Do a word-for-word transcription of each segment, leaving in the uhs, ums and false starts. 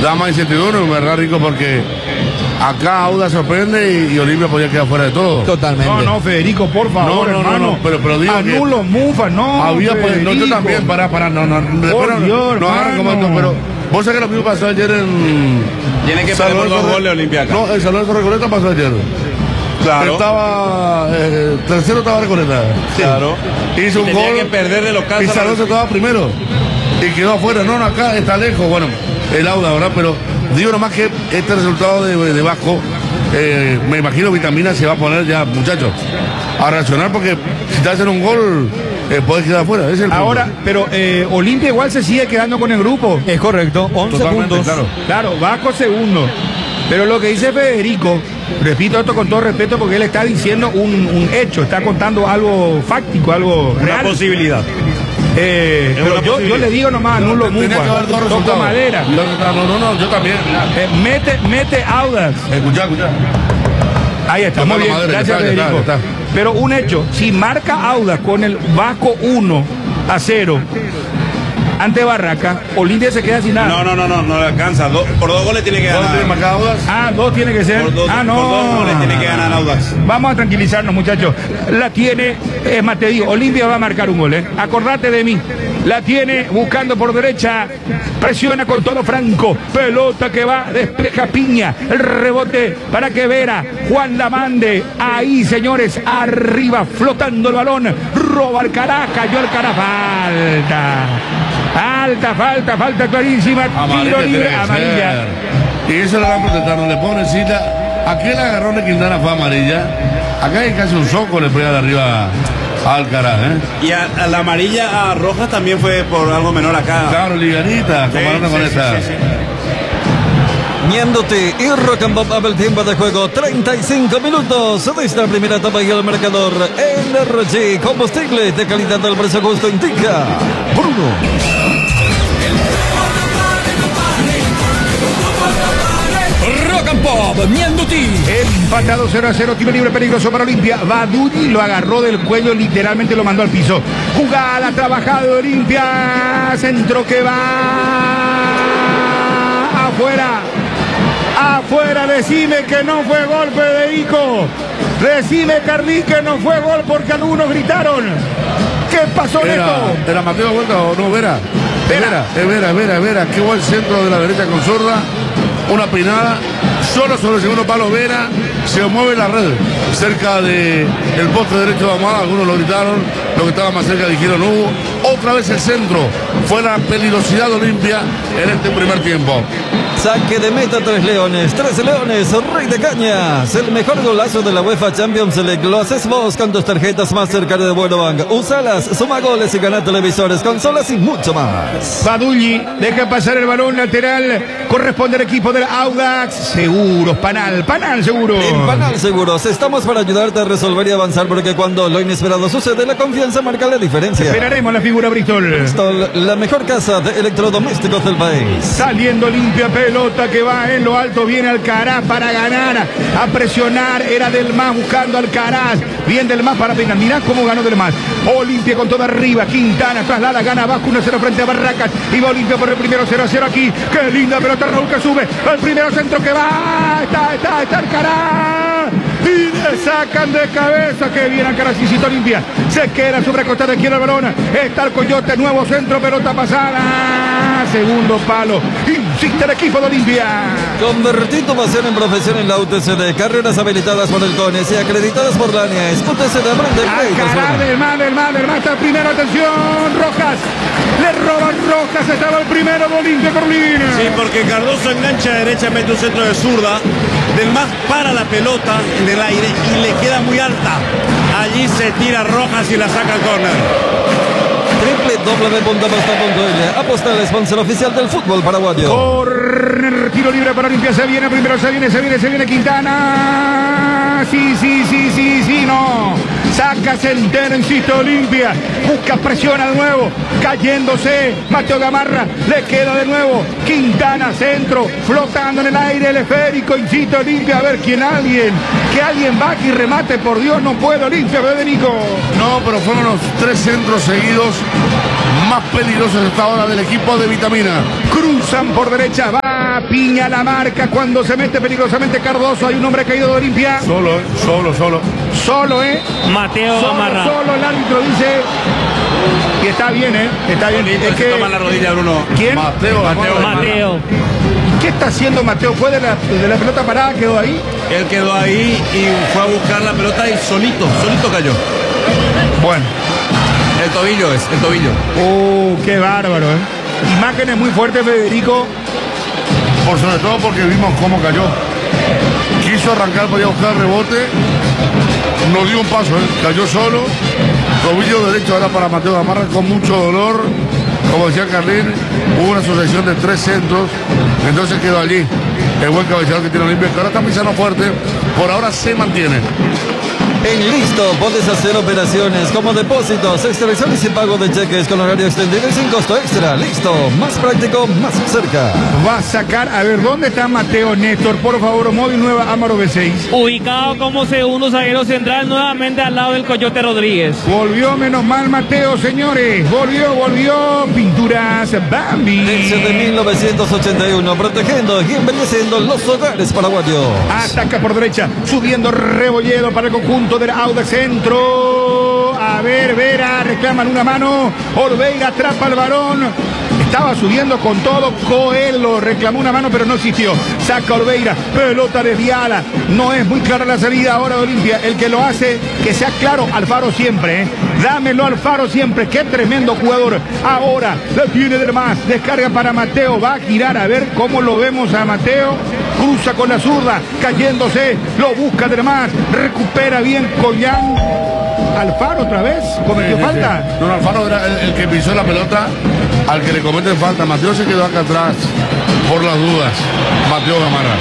da más incertidumbre, ¿verdad, Rico? Porque acá Audax sorprende y, y Olimpia podría quedar fuera de todo. Totalmente. No, no, Federico, por favor, No, no, hermano. no, no, pero, pero digo que Anulo, Mufa, no, había, pues, no, yo Federico. también, para, para, no, no, Por no, Dios, no agarran como hermano. esto, pero vos sabés que lo mismo pasó ayer en... Tiene que perder por dos goles Olimpia acá. No, el Salón de Recoleta pasó ayer. Claro. Estaba, eh, tercero estaba Recoleta. Claro. Hizo un Tenía gol. que perder de local. Y Salón se estaba primero. Y quedó afuera. No, no, acá está lejos. Bueno, el Audax, ¿verdad? Pero digo nomás que este resultado de, de Vasco, eh, me imagino Vitamina se va a poner ya, muchachos, a reaccionar porque si te hacen un gol, eh, puedes quedar afuera. Ese es el Ahora, punto. pero eh, Olimpia igual se sigue quedando con el grupo. Es correcto, once Totalmente, puntos. claro. Claro, Vasco segundo. Pero lo que dice Federico, repito esto con todo respeto porque él está diciendo un, un hecho, está contando algo fáctico, algo Una real. posibilidad. Eh, Es pero una yo, yo posibilidad. le digo nomás, Anulo Tenía que Mufa, haber dos toco resultados. madera. No, no, no, yo también. Eh, mete, mete Audax. Escuchá, escuchá. Ahí está, Tocando muy bien, madera, gracias ya está, ya Federico. está, ya está. Pero un hecho, si marca Audax con el Vasco uno a cero ante Barraca, Olimpia se queda sin nada. No, no, no, no, no le alcanza. Do- por dos goles tiene que ¿Dónde tiene ganar. marcado Audax? Ah, dos tiene que ser. Por dos, ah, no. por dos goles tiene que ganar Audax. Vamos a tranquilizarnos, muchachos. La tiene, es más, te digo, Olimpia va a marcar un gol, ¿eh? Acordate de mí. La tiene buscando por derecha. Presiona con todo Franco. Pelota que va, despeja Piña. El rebote para que Vera. Juan la mande. Ahí, señores, arriba, flotando el balón. Roba Alcaraz, cayó Alcaraz. Falta. Alta, falta, falta clarísima. Amarilla Tiro libre, tiene que amarilla. ser. Y eso le van a protestar, no le ponen cita. Aquí el agarrón de Quintana fue amarilla. Acá hay casi un soco, le pega de arriba a Alcaraz, ¿eh? Y a, a la amarilla a Rojas también fue por algo menor acá. Claro, liganita, Sí, comparando sí, con sí, esta. sí, sí. Ñandote y Rock and Pop el tiempo de juego, treinta y cinco minutos de esta primera etapa y el marcador. Energy, combustible de calidad del precio justo indica Bruno. Rock and Pop, Ñanduti. Empatado cero a cero, tiro libre peligroso para Olimpia. Badulli lo agarró del cuello, literalmente lo mandó al piso. Jugada trabajada de Olimpia. Centro que va afuera. Afuera, decime que no fue gol, Federico. Decime, Carlí, que no fue gol porque algunos gritaron. ¿Qué pasó, Era, Neto? era Mateo Vuelta o no, Vera. Es Vera, es Vera, es Vera, es Vera. Qué buen centro de la derecha con zurda. Una pinada. Solo sobre el segundo palo Vera. Se mueve la red. Cerca del poste derecho de Amada. Algunos lo gritaron. Los que estaban más cerca dijeron hubo. Otra vez el centro. Fue la peligrosidad de Olimpia en este primer tiempo. Saque de meta, tres leones, tres leones, Rey de Cañas. El mejor golazo de la UEFA Champions League lo haces vos con tus tarjetas Mastercard de Buenobank. Usalas, suma goles y gana televisores, consolas y mucho más. Badulli deja pasar el balón lateral. Corresponde al equipo del Audax. Seguros, Panal, Panal seguro. En Panal Seguros estamos para ayudarte a resolver y avanzar porque cuando lo inesperado sucede, la confianza marca la diferencia. Esperaremos la figura Bristol. Bristol, la mejor casa de electrodomésticos del país. Saliendo limpia, pelota que va en lo alto, viene Alcaraz para ganar, a presionar, era Del Mas buscando Alcaraz, bien Del Mas para peinar, mirá cómo ganó Del Mas. Olimpia con todo arriba, Quintana traslada, gana Vasco uno a cero frente a Barracas, y va Olimpia por el primero cero a cero aquí, qué linda pelota Raúl que sube, el primero centro que va, está, está, está Alcaraz. Y le sacan de cabeza, que bien Alcarazcito Olimpia, se queda sobre costada izquierda el balón, está el Coyote, nuevo centro, pelota pasada, segundo palo, insiste el equipo de Olimpia. Convertí tu pasión en profesión en la U T C D, carreras habilitadas por el CONES y acreditadas por la ANIAS. U T C D aprende Alcaraz del Mar, del Mar, del Mar, está el primero, atención, Rojas, le roban Rojas, estaba el primero de Olimpia Corlina. Sí, porque Cardoso engancha derecha, mete un centro de zurda. Del Mas para la pelota en el aire y le queda muy alta. Allí se tira Rojas y la saca al córner. doble u doble u doble u punto aposta punto l. Aposta, el sponsor oficial del fútbol paraguayo. Corner, tiro libre para Olimpia, se viene primero, se viene, se viene, se viene Quintana. Sí, sí, sí, sí, sí, no. Saca Centeno, insiste Olimpia. Busca presión de nuevo. Cayéndose. Mateo Gamarra. Le queda de nuevo. Quintana, centro. Flotando en el aire. El esférico. Insiste Olimpia. A ver quién alguien. Que alguien va y remate. Por Dios, no puede Olimpia, Federico. No, pero fueron los tres centros seguidos más peligrosas hasta ahora del equipo de Vitamina. Cruzan por derecha, va Piña la marca cuando se mete peligrosamente Cardoso. Hay un hombre caído de Olimpia. Solo, eh, solo, solo. Solo, ¿eh? Mateo Solo, Gamarra. solo el árbitro dice. Y está bien, ¿eh? Está bien. Es que... toma la rodilla, Bruno. ¿Quién? Mateo, Mateo. Mateo. ¿Qué está haciendo Mateo? ¿Fue de la, de la pelota parada? ¿Quedó ahí? Él quedó ahí y fue a buscar la pelota y solito, solito cayó. Bueno. El tobillo es, el tobillo. Uh, qué bárbaro, ¿eh? Imágenes muy fuertes, Federico. Por sobre todo porque vimos cómo cayó. Quiso arrancar, podía buscar rebote. No dio un paso, ¿eh? Cayó solo. Tobillo derecho ahora para Mateo Gamarra con mucho dolor. Como decía Carlín, hubo una sucesión de tres centros. Entonces quedó allí. El buen cabeceador que tiene Olimpia, que ahora está pisando fuerte. Por ahora se mantiene. En Listo puedes hacer operaciones como depósitos, extracciones y pago de cheques con horario extendido y sin costo extra. Listo, más práctico, más cerca. Va a sacar, a ver, ¿dónde está Mateo Néstor? Por favor, móvil nueva Amaro B seis. Ubicado como segundo zaguero central nuevamente al lado del Coyote Rodríguez. Volvió menos mal Mateo, señores. Volvió, volvió. Pinturas Bambi. Desde de mil novecientos ochenta y uno, protegiendo y embelleciendo los hogares paraguayos. Ataca por derecha, subiendo Rebolledo para el conjunto del Audax Centro. A ver, Vera, reclaman una mano. Olveira atrapa al varón. Estaba subiendo con todo. Coelho reclamó una mano, pero no existió. Saca Olveira, pelota desviada. No es muy clara la salida ahora de Olimpia. El que lo hace, que sea claro, Alfaro siempre, ¿eh? Dámelo Alfaro siempre. Qué tremendo jugador. Ahora la tiene de más. Descarga para Mateo. Va a girar a ver cómo lo vemos a Mateo. Cruza con la zurda, cayéndose, lo busca de más, recupera bien Collán. Alfaro otra vez, cometió Sí, sí, falta. sí. No, Alfaro era el, el que pisó la pelota, al que le cometen falta. Mateo se quedó acá atrás, por las dudas. Mateo Gamarra.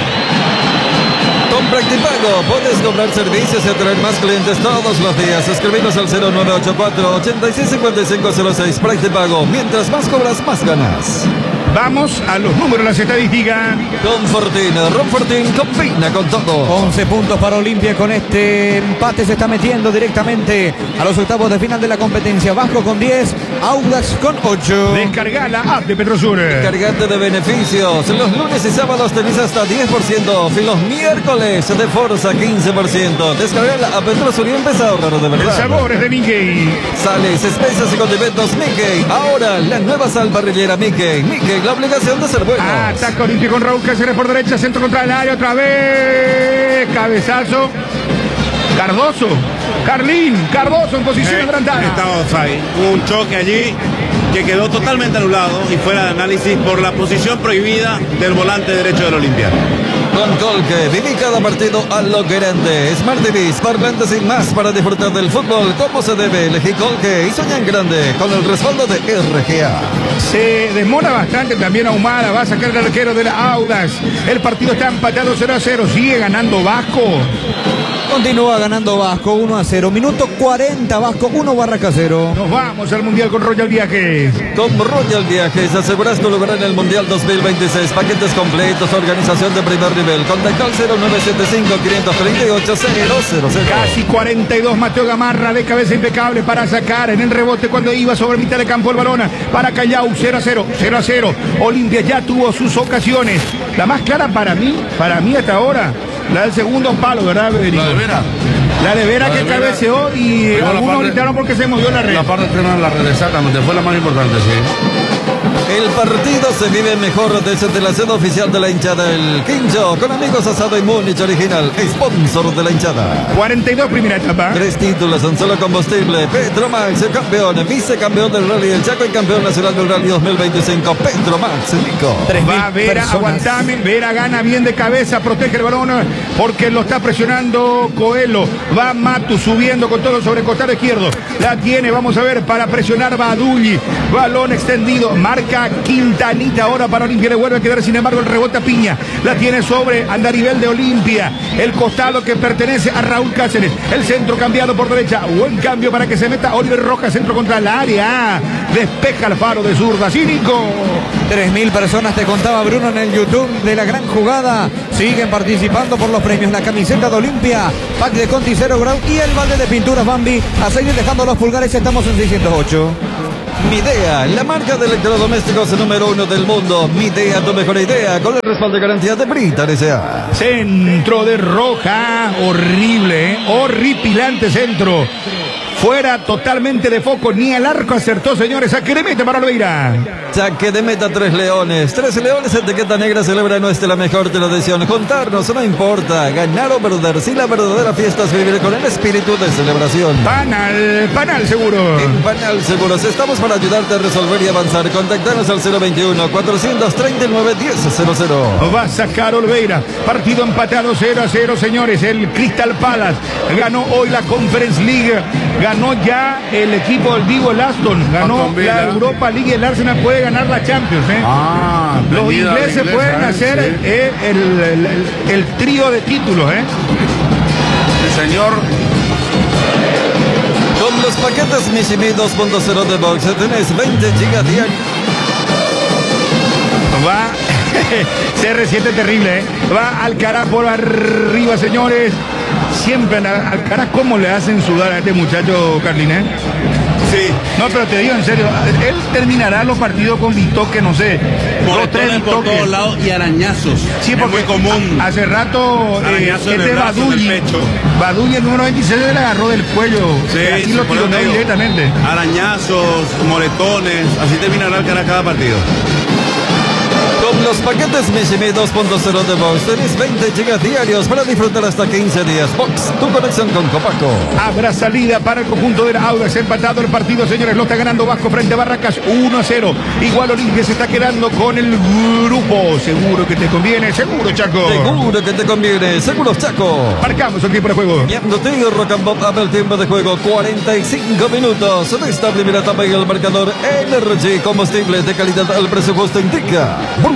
Con Practipago puedes cobrar servicios y atraer más clientes todos los días. Escribinos al cero nueve ocho cuatro, ocho seis cinco cinco cero seis. Practipago. Mientras más cobras, más ganas. Vamos a los números, las estadísticas. Con Fortín, Ron Fortín combina con todo. once puntos para Olimpia. Con este empate se está metiendo directamente a los octavos de final de la competencia. Vasco con diez, Audax con ocho. Descarga la app de Petrosur. Cargante de beneficios. Los lunes y sábados tenés hasta diez por ciento. Y los miércoles de Forza quince por ciento. Descarga la app Petrosur y empieza a ahorrar de El verdad. sabor es de Mickey. Sales, especias y condimentos Mickey. Ahora la nueva sal parrillera Mickey. Mickey, la obligación de ser bueno. Ataca Olimpia con Raúl Cáceres por derecha, centro contra el área otra vez. Cabezazo. Cardoso. Carlín. Cardoso en posición Eh, adelantada. Estaba offside. Hubo un choque allí que quedó totalmente anulado y fuera de análisis por la posición prohibida del volante derecho del Olimpia. Con Colque, viví cada partido a lo grande. Smart T V, parlantes y más para disfrutar del fútbol como se debe. Elegí Colque y sueña en grande con el respaldo de R G A. Se demora bastante también Ahumada. Va a sacar el arquero del Audax. El partido está empatado cero a cero. Sigue ganando Vasco. Continúa ganando Vasco uno a cero. Minuto cuarenta, Vasco uno, Barraca cero. Nos vamos al Mundial con Royal Viajes. Con Royal Viajes aseguras tu lugar en el Mundial dos mil veintiséis. Paquetes completos, organización de primer nivel. Contacta al cero nueve siete cinco, cinco tres ocho, cero cero cero. Casi cuarenta y dos, Mateo Gamarra de cabeza impecable para sacar en el rebote cuando iba sobre mitad de campo el balón para Callao. Cero a cero, cero a cero. Olimpia ya tuvo sus ocasiones. La más clara para mí, para mí hasta ahora, la del segundo palo, ¿verdad, Federico? La de Vera. La de Vera La que de Vera. cabeceó y Pero la algunos parte- gritaron porque se movió la red. La parte externa de la red, exactamente, fue la más importante, sí. El partido se vive mejor desde la sede oficial de la hinchada, el Quincho, con amigos asado y Múnich original, sponsor de la hinchada. cuarenta y dos, primera etapa. Tres títulos en solo combustible. Petromax, el campeón, vicecampeón del Rally del Chaco y campeón nacional del Rally dos mil veinticinco. Petromax, Nico. Va Vera, aguantame. Vera gana bien de cabeza, protege el balón porque lo está presionando Coelho. Va Matu subiendo con todo sobre el costado izquierdo. La tiene, vamos a ver, para presionar Badulli. Balón extendido, marca Quintanita ahora para Olimpia. Le vuelve a quedar, sin embargo, el rebote a Piña. La tiene sobre Andarivel de Olimpia. El costado que pertenece a Raúl Cáceres. El centro cambiado por derecha. Buen cambio para que se meta Oliver Rojas, centro contra el área. Despeja Alfaro de zurda. Cínico. tres mil personas te contaba Bruno en el YouTube de la gran jugada. Siguen participando por los premios. La camiseta de Olimpia, pack de Conti cero grado y el balde de pinturas Bambi. A seguir dejando los pulgares, estamos en seiscientos ocho. Midea, la marca de electrodomésticos número uno del mundo. Midea, tu mejor idea, con el respaldo de garantía de Britar S A. Centro de Roja, horrible, ¿eh? Horripilante centro. Fuera totalmente de foco, ni el arco acertó, señores. Saque de meta para Olveira. Saque de meta, Tres Leones. Tres Leones, etiqueta negra, celebra nuestra la mejor tradición. Contarnos, no importa. Ganar o perder, si la verdadera fiesta es vivir con el espíritu de celebración. Panal, Panal Seguro. En Panal Seguros estamos para ayudarte a resolver y avanzar. Contactanos al cero veintiuno, cuatrocientos treinta y nueve, diez cero cero. Va a sacar Olveira. Partido empatado cero a cero, señores. El Crystal Palace ganó hoy la Conference League. Ganó ya el equipo del Vivo, el Aston. Ganó Aston la Villa. Europa League y el Arsenal puede ganar la Champions. ¿eh? Ah, Los venida ingleses inglesa, pueden ¿eh? hacer Sí. eh, el, el- el- el trío de títulos. ¿eh? Sí, señor. Con los paquetes Mishimi dos punto cero de Box tenés veinte gigas diarios. Va C R siete terrible, ¿eh? Va Alcaraz por arriba, señores. Siempre a Alcaraz, ¿cómo le hacen sudar a este muchacho, Carlín? ¿eh? Sí. No, pero te digo en serio, él terminará los partidos con bitoques, no sé, dos, tres Moretones por bitoques. todos lados y arañazos. Sí, es porque muy común. a- hace rato eh, Arañazo en el este brazo, en el Baduy, pecho. Baduy, el número veintiséis, le agarró del cuello. Sí, Aquí sí, lo por eso tironeó te digo. directamente. Arañazos, moretones, así terminará el cara cada partido. Con los paquetes Mishimi dos punto cero de Box tenés veinte gigas diarios para disfrutar hasta quince días. Box, tu conexión con Copaco. Habrá salida para el conjunto del Audax. Empatado el partido, señores. Lo está ganando Vasco frente a Barracas uno a cero. Igual Olimpia se está quedando con el grupo. Seguro que te conviene. Seguro, Chaco. Seguro que te conviene. Seguros Chaco. Marcamos el tiempo de juego. Miándote Rock and Pop abre el tiempo de juego. cuarenta y cinco minutos de esta primera etapa y el marcador Energy. Combustible de calidad al presupuesto indica. Bruno.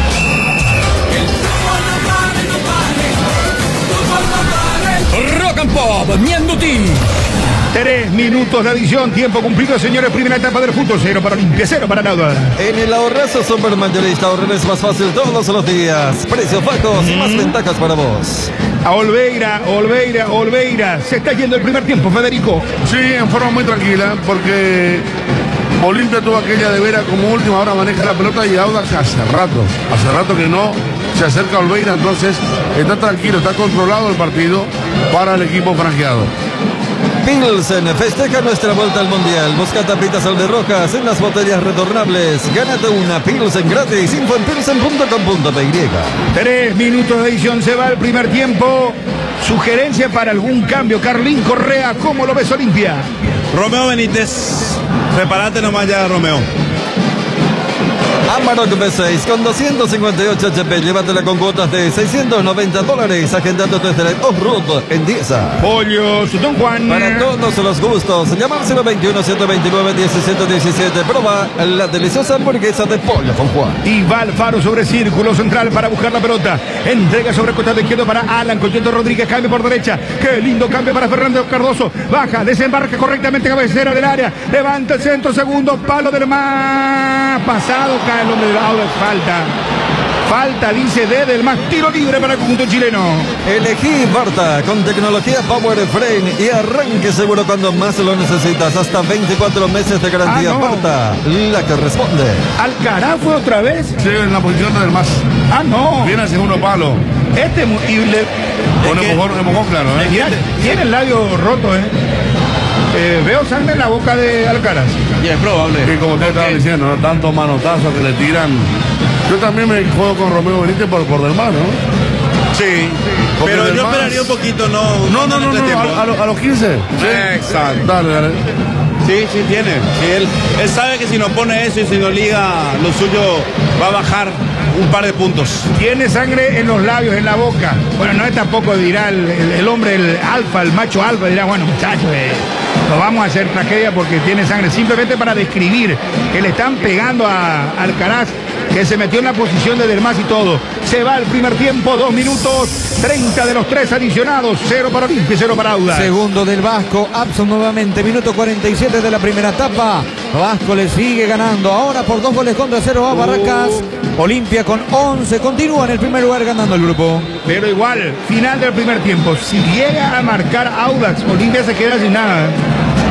Rock and Pop, Mianduti. Tres minutos de adición. Tiempo cumplido, señores. Primera etapa del fútbol. Cero para Olimpia, cero para Audax. En el ahorrazo supermayorista ahorrar es más fácil todos los días. Precios bajos y más ventajas para vos. A Olveira, Olveira, Olveira. Se está yendo el primer tiempo, Federico. Sí, en forma muy tranquila, porque Olimpia tuvo aquella de Vera como última, ahora maneja la pelota y Audax hace rato, hace rato que no se acerca a Olveira, entonces está tranquilo, está controlado el partido para el equipo franjeado. Pilsen festeja nuestra vuelta al Mundial. Busca tapitas alberrojas en las botellas retornables. Gánate una Pilsen gratis. Info en pilsen punto com punto p y. Tres minutos de edición. Se va el primer tiempo. Sugerencia para algún cambio. Carlín Correa, ¿cómo lo ves, Olimpia? Romeo Benítez, prepárate nomás ya, Romeo. Amarok B seis con doscientos cincuenta y ocho H P. Llévatela con cuotas de seiscientos noventa dólares. Agendando desde el Off-Road en Dieza. Pollo, Don Juan. Para todos los gustos, llamar cero veintiuno, ciento veintinueve, diecisiete diecisiete. Proba la deliciosa hamburguesa de pollo con Juan. Y va Alfaro sobre círculo central para buscar la pelota. Entrega sobre costado izquierdo para Alan Coyento Rodríguez. Cambio por derecha. Qué lindo cambio para Fernando Cardoso. Baja, desembarca correctamente cabecera del área. Levanta el centro, segundo palo del más. Pasado, cae el hombre del Audax. Falta. Falta, dice D del más. Tiro libre para el conjunto chileno. Elegí Barta con tecnología Power Frame y arranque seguro cuando más lo necesitas. Hasta veinticuatro meses de garantía. Ah, no. Barta, la que responde. Alcaraz fue otra vez. Sí, en la posición del más. Ah, no. Viene al segundo palo. Este mu- y le- Con que- empujón, empujón claro, ¿eh? Mirá, tiene el labio roto, ¿eh? Eh, veo sangre en la boca de Alcaraz. Y es probable. Que como usted estaba diciendo, ¿no? Tantos manotazos que le tiran. Yo también me juego con Romeo Benítez por, por del mar, ¿no? Sí. Porque Pero del yo más- esperaría un poquito, no. No, no, no, entre no, tiempo. a, a lo- a los quince. Sí. Exacto. Dale, dale. Sí, sí tiene. Sí, él, él sabe que si no pone eso y si no liga, lo suyo va a bajar un par de puntos. Tiene sangre en los labios, en la boca. Bueno, no es tampoco, dirá el, el- el hombre, el alfa, el macho alfa, dirá, bueno, muchachos, eh, lo vamos a hacer tragedia porque tiene sangre. Simplemente para describir que le están pegando a Alcaraz, que se metió en la posición de Delmas y todo. Se va el primer tiempo, dos minutos, treinta de los tres adicionados, cero para Olimpia, cero para Audax. Segundo del Vasco, Abson nuevamente, minuto cuarenta y siete de la primera etapa. Vasco le sigue ganando, ahora por dos goles contra cero a Barracas. Olimpia con once, continúa en el primer lugar ganando el grupo. Pero igual, final del primer tiempo. Si llega a marcar Audax, Olimpia se queda sin nada. ¿eh?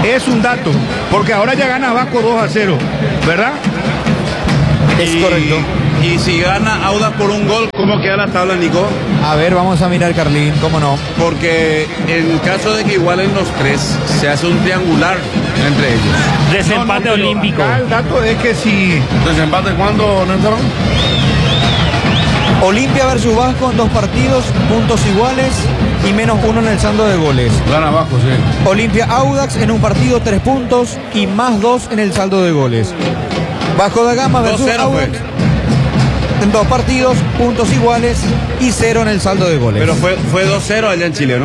Es un dato, porque ahora ya gana Vasco dos a cero, ¿verdad? Es Y- correcto. Y si gana Audax por un gol, ¿cómo queda la tabla, Nico? A ver, vamos a mirar, Carlín, cómo no. Porque en caso de que igualen los tres, se hace un triangular entre ellos. Desempate No, no, pero olímpico. acá el dato es que si ¿Desempate cuándo, Néstor? Olimpia versus Vasco en dos partidos, puntos iguales y menos uno en el saldo de goles. Gana Vasco, sí. Olimpia Audax en un partido, tres puntos y más dos en el saldo de goles. Vasco da Gama versus dos cero Audax en dos partidos, puntos iguales y cero en el saldo de goles. Pero fue, fue dos cero allá en Chile, ¿no?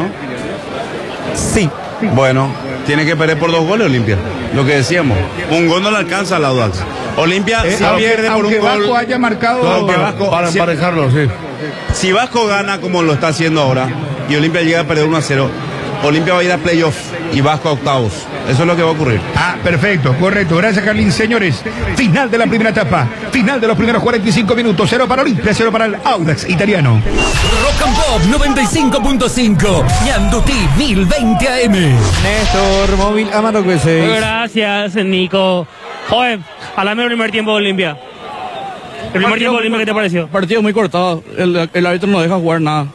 sí, Bueno, tiene que perder por dos goles Olimpia. Lo que decíamos. Un gol no le alcanza al Audax. Olimpia eh, si aunque, pierde por aunque un Vasco gol. haya marcado, Aunque Vasco- Para si- emparejarlo, sí. Si Vasco gana como lo está haciendo ahora y Olimpia llega a perder uno a cero, Olimpia va a ir a playoff y Vasco a octavos. Eso es lo que va a ocurrir. Ah, perfecto, correcto. Gracias, Carlín. Señores, final de la primera etapa. Final de los primeros cuarenta y cinco minutos. Cero para Olimpia, cero para el Audax italiano. Rock and Pop noventa y cinco punto cinco. Ñandutí mil veinte A M. Néstor, móvil Amarok B seis. Gracias, Nico. Joder, hablame del primer tiempo de Olimpia. ¿El primer tiempo de Olimpia qué te pareció? Partido muy cortado, el, el árbitro no deja jugar nada.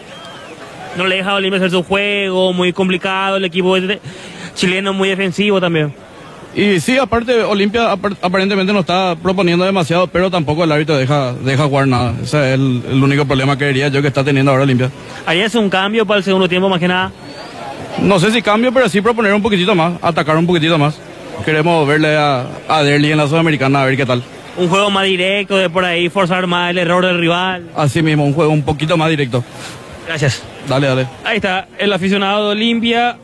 No le deja a Olimpia hacer su juego, muy complicado, el equipo es de- chileno muy defensivo también. Y sí, aparte, Olimpia apar- aparentemente no está proponiendo demasiado, pero tampoco el árbitro deja, deja jugar nada. Ese es el, el único problema que diría yo que está teniendo ahora Olimpia. Ahí es un cambio para el segundo tiempo más que nada. No sé si cambio, pero sí proponer un poquitito más, atacar un poquitito más. Queremos verle a, a Derli en la Sudamericana a ver qué tal. Un juego más directo, de por ahí forzar más el error del rival. Así mismo, un juego un poquito más directo. Gracias. Dale, dale. Ahí está, el aficionado de Olimpia.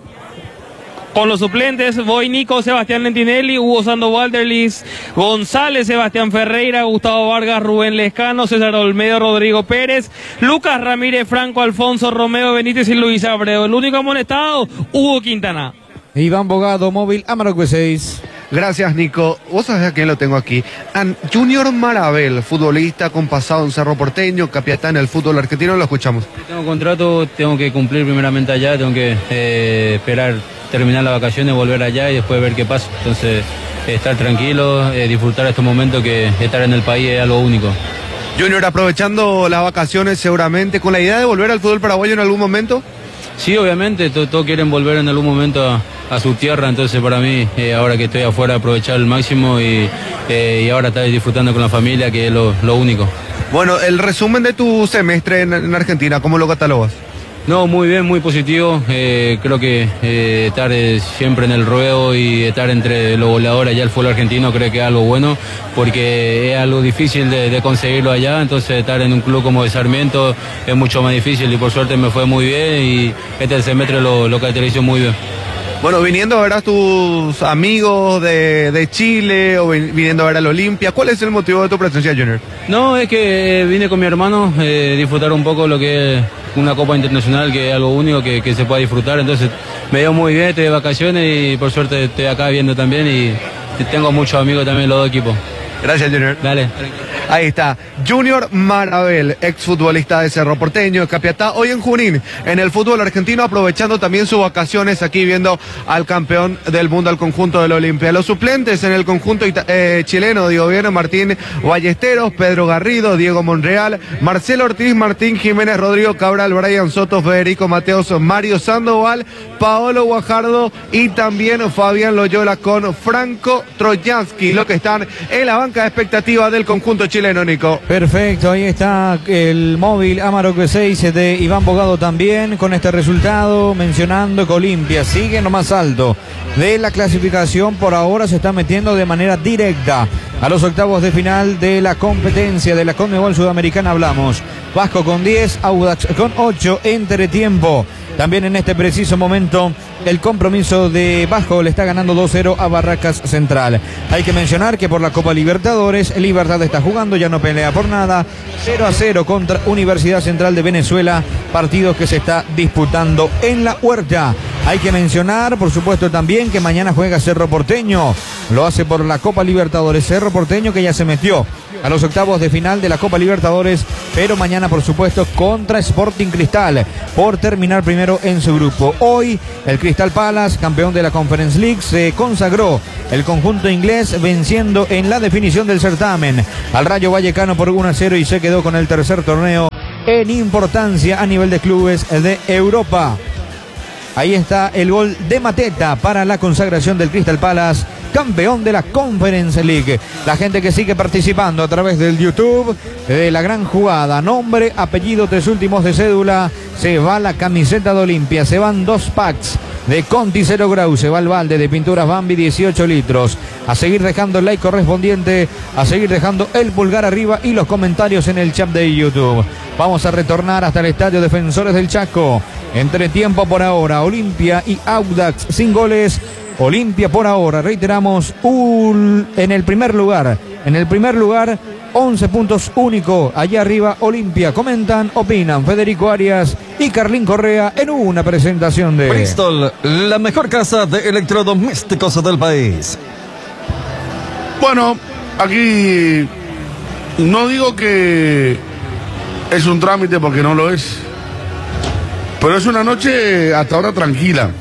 Con los suplentes, voy Nico, Sebastián Lentinelli, Hugo Sandoval, Derlis González, Sebastián Ferreira, Gustavo Vargas, Rubén Lescano, César Olmedo, Rodrigo Pérez, Lucas Ramírez, Franco Alfonso, Romeo Benítez y Luis Abreu. El único amonestado, Hugo Quintana. Iván Bogado, móvil Amarok B seis. Gracias, Nico. Vos sabés a quién lo tengo aquí. A Junior Marabel, futbolista con pasado en Cerro Porteño, capitán del fútbol argentino, lo escuchamos. Tengo contrato, tengo que cumplir primeramente allá, tengo que eh, esperar terminar las vacaciones, volver allá y después ver qué pasa. Entonces, eh, estar tranquilo, eh, disfrutar estos momentos, que estar en el país es algo único. Junior, aprovechando las vacaciones seguramente, con la idea de volver al fútbol paraguayo en algún momento. Sí, obviamente, to- todos quieren volver en algún momento a, a su tierra, entonces para mí, eh, ahora que estoy afuera, aprovechar al máximo y, eh, y ahora estar disfrutando con la familia, que es lo, lo único. Bueno, el resumen de tu semestre en, en Argentina, ¿cómo lo catalogas? No, muy bien, muy positivo. Eh, creo que eh, estar eh, siempre en el ruedo y estar entre los goleadores allá el fútbol argentino creo que es algo bueno, porque es algo difícil de, de conseguirlo allá, entonces estar en un club como de Sarmiento es mucho más difícil y por suerte me fue muy bien y este semestre lo, lo caracterizó muy bien. Bueno, viniendo a ver a tus amigos de, de Chile o vi- viniendo a ver al Olimpia, ¿cuál es el motivo de tu presencia, Junior? No, es que eh, vine con mi hermano eh, disfrutar un poco lo que es una Copa Internacional, que es algo único que, que se pueda disfrutar. Entonces me dio muy bien, estoy de vacaciones y por suerte estoy acá viendo también y tengo muchos amigos también en los dos equipos. Gracias, Junior. Dale. Ahí está, Junior Marabel, exfutbolista de Cerro Porteño, Capiatá, hoy en Junín, en el fútbol argentino, aprovechando también sus vacaciones aquí viendo al campeón del mundo, al conjunto del Olimpia. Los suplentes en el conjunto ita- eh, chileno, digo bien, Martín Ballesteros, Pedro Garrido, Diego Monreal, Marcelo Ortiz, Martín Jiménez, Rodrigo Cabral, Brian Soto, Federico Mateos, Mario Sandoval, Paolo Guajardo y también Fabián Loyola con Franco Trojansky, lo que están en la banca de expectativa del conjunto chileno. Nico. Perfecto, ahí está el móvil Amarok B seis de Iván Bogado también con este resultado, mencionando que Olimpia sigue en lo más alto de la clasificación, por ahora se está metiendo de manera directa a los octavos de final de la competencia de la Conmebol Sudamericana. Hablamos Vasco con diez, Audax con ocho, entretiempo. También en este preciso momento el compromiso de Vasco le está ganando dos cero a Barracas Central. Hay que mencionar que por la Copa Libertadores Libertad está jugando, ya no pelea por nada, cero a cero contra Universidad Central de Venezuela, partidos que se está disputando en la Huerta. Hay que mencionar, por supuesto, también que mañana juega Cerro Porteño. Lo hace por la Copa Libertadores. Cerro Porteño que ya se metió a los octavos de final de la Copa Libertadores, pero mañana, por supuesto, contra Sporting Cristal, por terminar primero en su grupo. Hoy, el Crystal Palace, campeón de la Conference League, se consagró el conjunto inglés venciendo en la definición del certamen al Rayo Vallecano por uno a cero y se quedó con el tercer torneo en importancia a nivel de clubes de Europa. Ahí está el gol de Mateta para la consagración del Crystal Palace, campeón de la Conference League. La gente que sigue participando a través del YouTube de la gran jugada, nombre, apellido, tres últimos de cédula, se va la camiseta de Olimpia, se van dos packs de Conti cero grau, se va el balde de pinturas Bambi dieciocho litros. A seguir dejando el like correspondiente, a seguir dejando el pulgar arriba y los comentarios en el chat de YouTube. Vamos a retornar hasta el estadio Defensores del Chaco. Entre tiempo por ahora, Olimpia y Audax sin goles. Olimpia por ahora, reiteramos, un, en el primer lugar. En el primer lugar, once puntos único. Allá arriba, Olimpia. Comentan, opinan Federico Arias y Carlín Correa en una presentación de Bristol, la mejor casa de electrodomésticos del país. Bueno, aquí no digo que es un trámite porque no lo es, pero es una noche hasta ahora tranquila.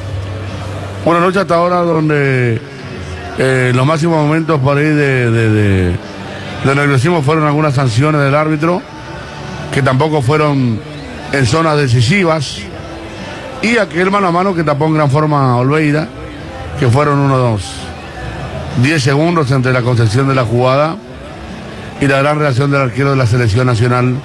Una noche hasta ahora donde eh, los máximos momentos por ahí de, de, de, de nerviosismo fueron algunas sanciones del árbitro, que tampoco fueron en zonas decisivas, y aquel mano a mano que tapó en gran forma a Olveira, que fueron unos diez segundos entre la concepción de la jugada y la gran reacción del arquero de la selección nacional.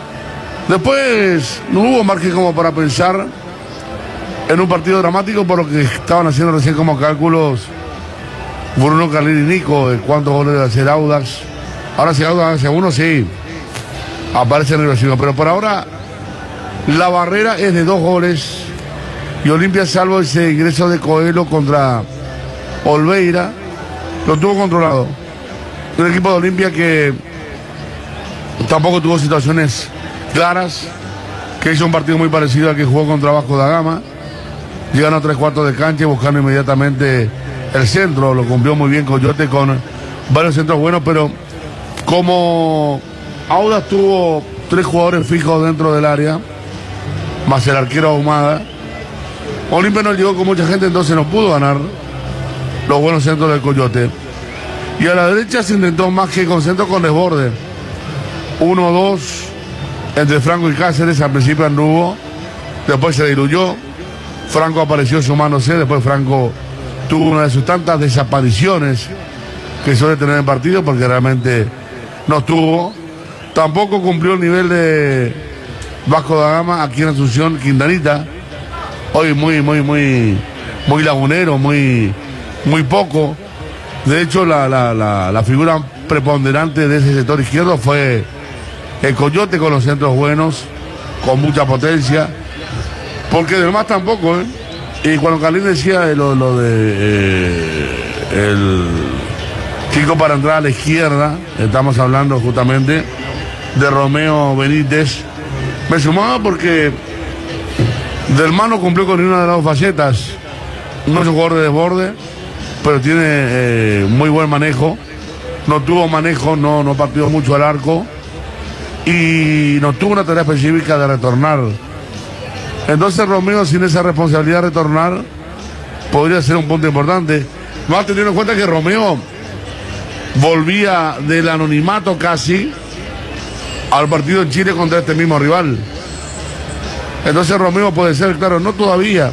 Después no hubo margen como para pensar en un partido dramático por lo que estaban haciendo recién como cálculos Bruno, Carlín y Nico de cuántos goles debe hacer Audax. Ahora si Audax hace uno, sí, aparece nerviosismo, pero por ahora la barrera es de dos goles y Olimpia, salvo ese ingreso de Coelho contra Olveira, lo tuvo controlado. Un equipo de Olimpia que tampoco tuvo situaciones claras, que hizo un partido muy parecido al que jugó contra Vasco da Gama, llegando a tres cuartos de cancha, buscando inmediatamente el centro. Lo cumplió muy bien Coyote con varios centros buenos, pero como Audax tuvo tres jugadores fijos dentro del área, más el arquero Ahumada, Olimpia no llegó con mucha gente, entonces no pudo ganar los buenos centros del Coyote. Y a la derecha se intentó más que con centro, con desborde. uno dos entre Franco y Cáceres, al principio anduvo, después se diluyó. Franco apareció sumándose, después Franco tuvo una de sus tantas desapariciones que suele tener en partido, porque realmente no estuvo. Tampoco cumplió el nivel de Vasco da Gama aquí en Asunción. Quintanita, hoy muy, muy, muy, muy lagunero, muy, muy poco. De hecho, la, la, la, la figura preponderante de ese sector izquierdo fue el Coyote, con los centros buenos, con mucha potencia, porque demás tampoco, ¿eh? Y cuando Carlín decía lo, lo de eh, el chico para entrar a la izquierda, estamos hablando justamente de Romeo Benítez, me sumaba porque Del Mar no cumplió con ninguna de las dos facetas. No es un jugador de desborde, pero tiene eh, muy buen manejo. No tuvo manejo, no, no partió mucho al arco y no tuvo una tarea específica de retornar. Entonces Romeo, sin esa responsabilidad de retornar, podría ser un punto importante, más teniendo en cuenta que Romeo volvía del anonimato casi al partido en Chile contra este mismo rival. Entonces Romeo puede ser, claro, no todavía,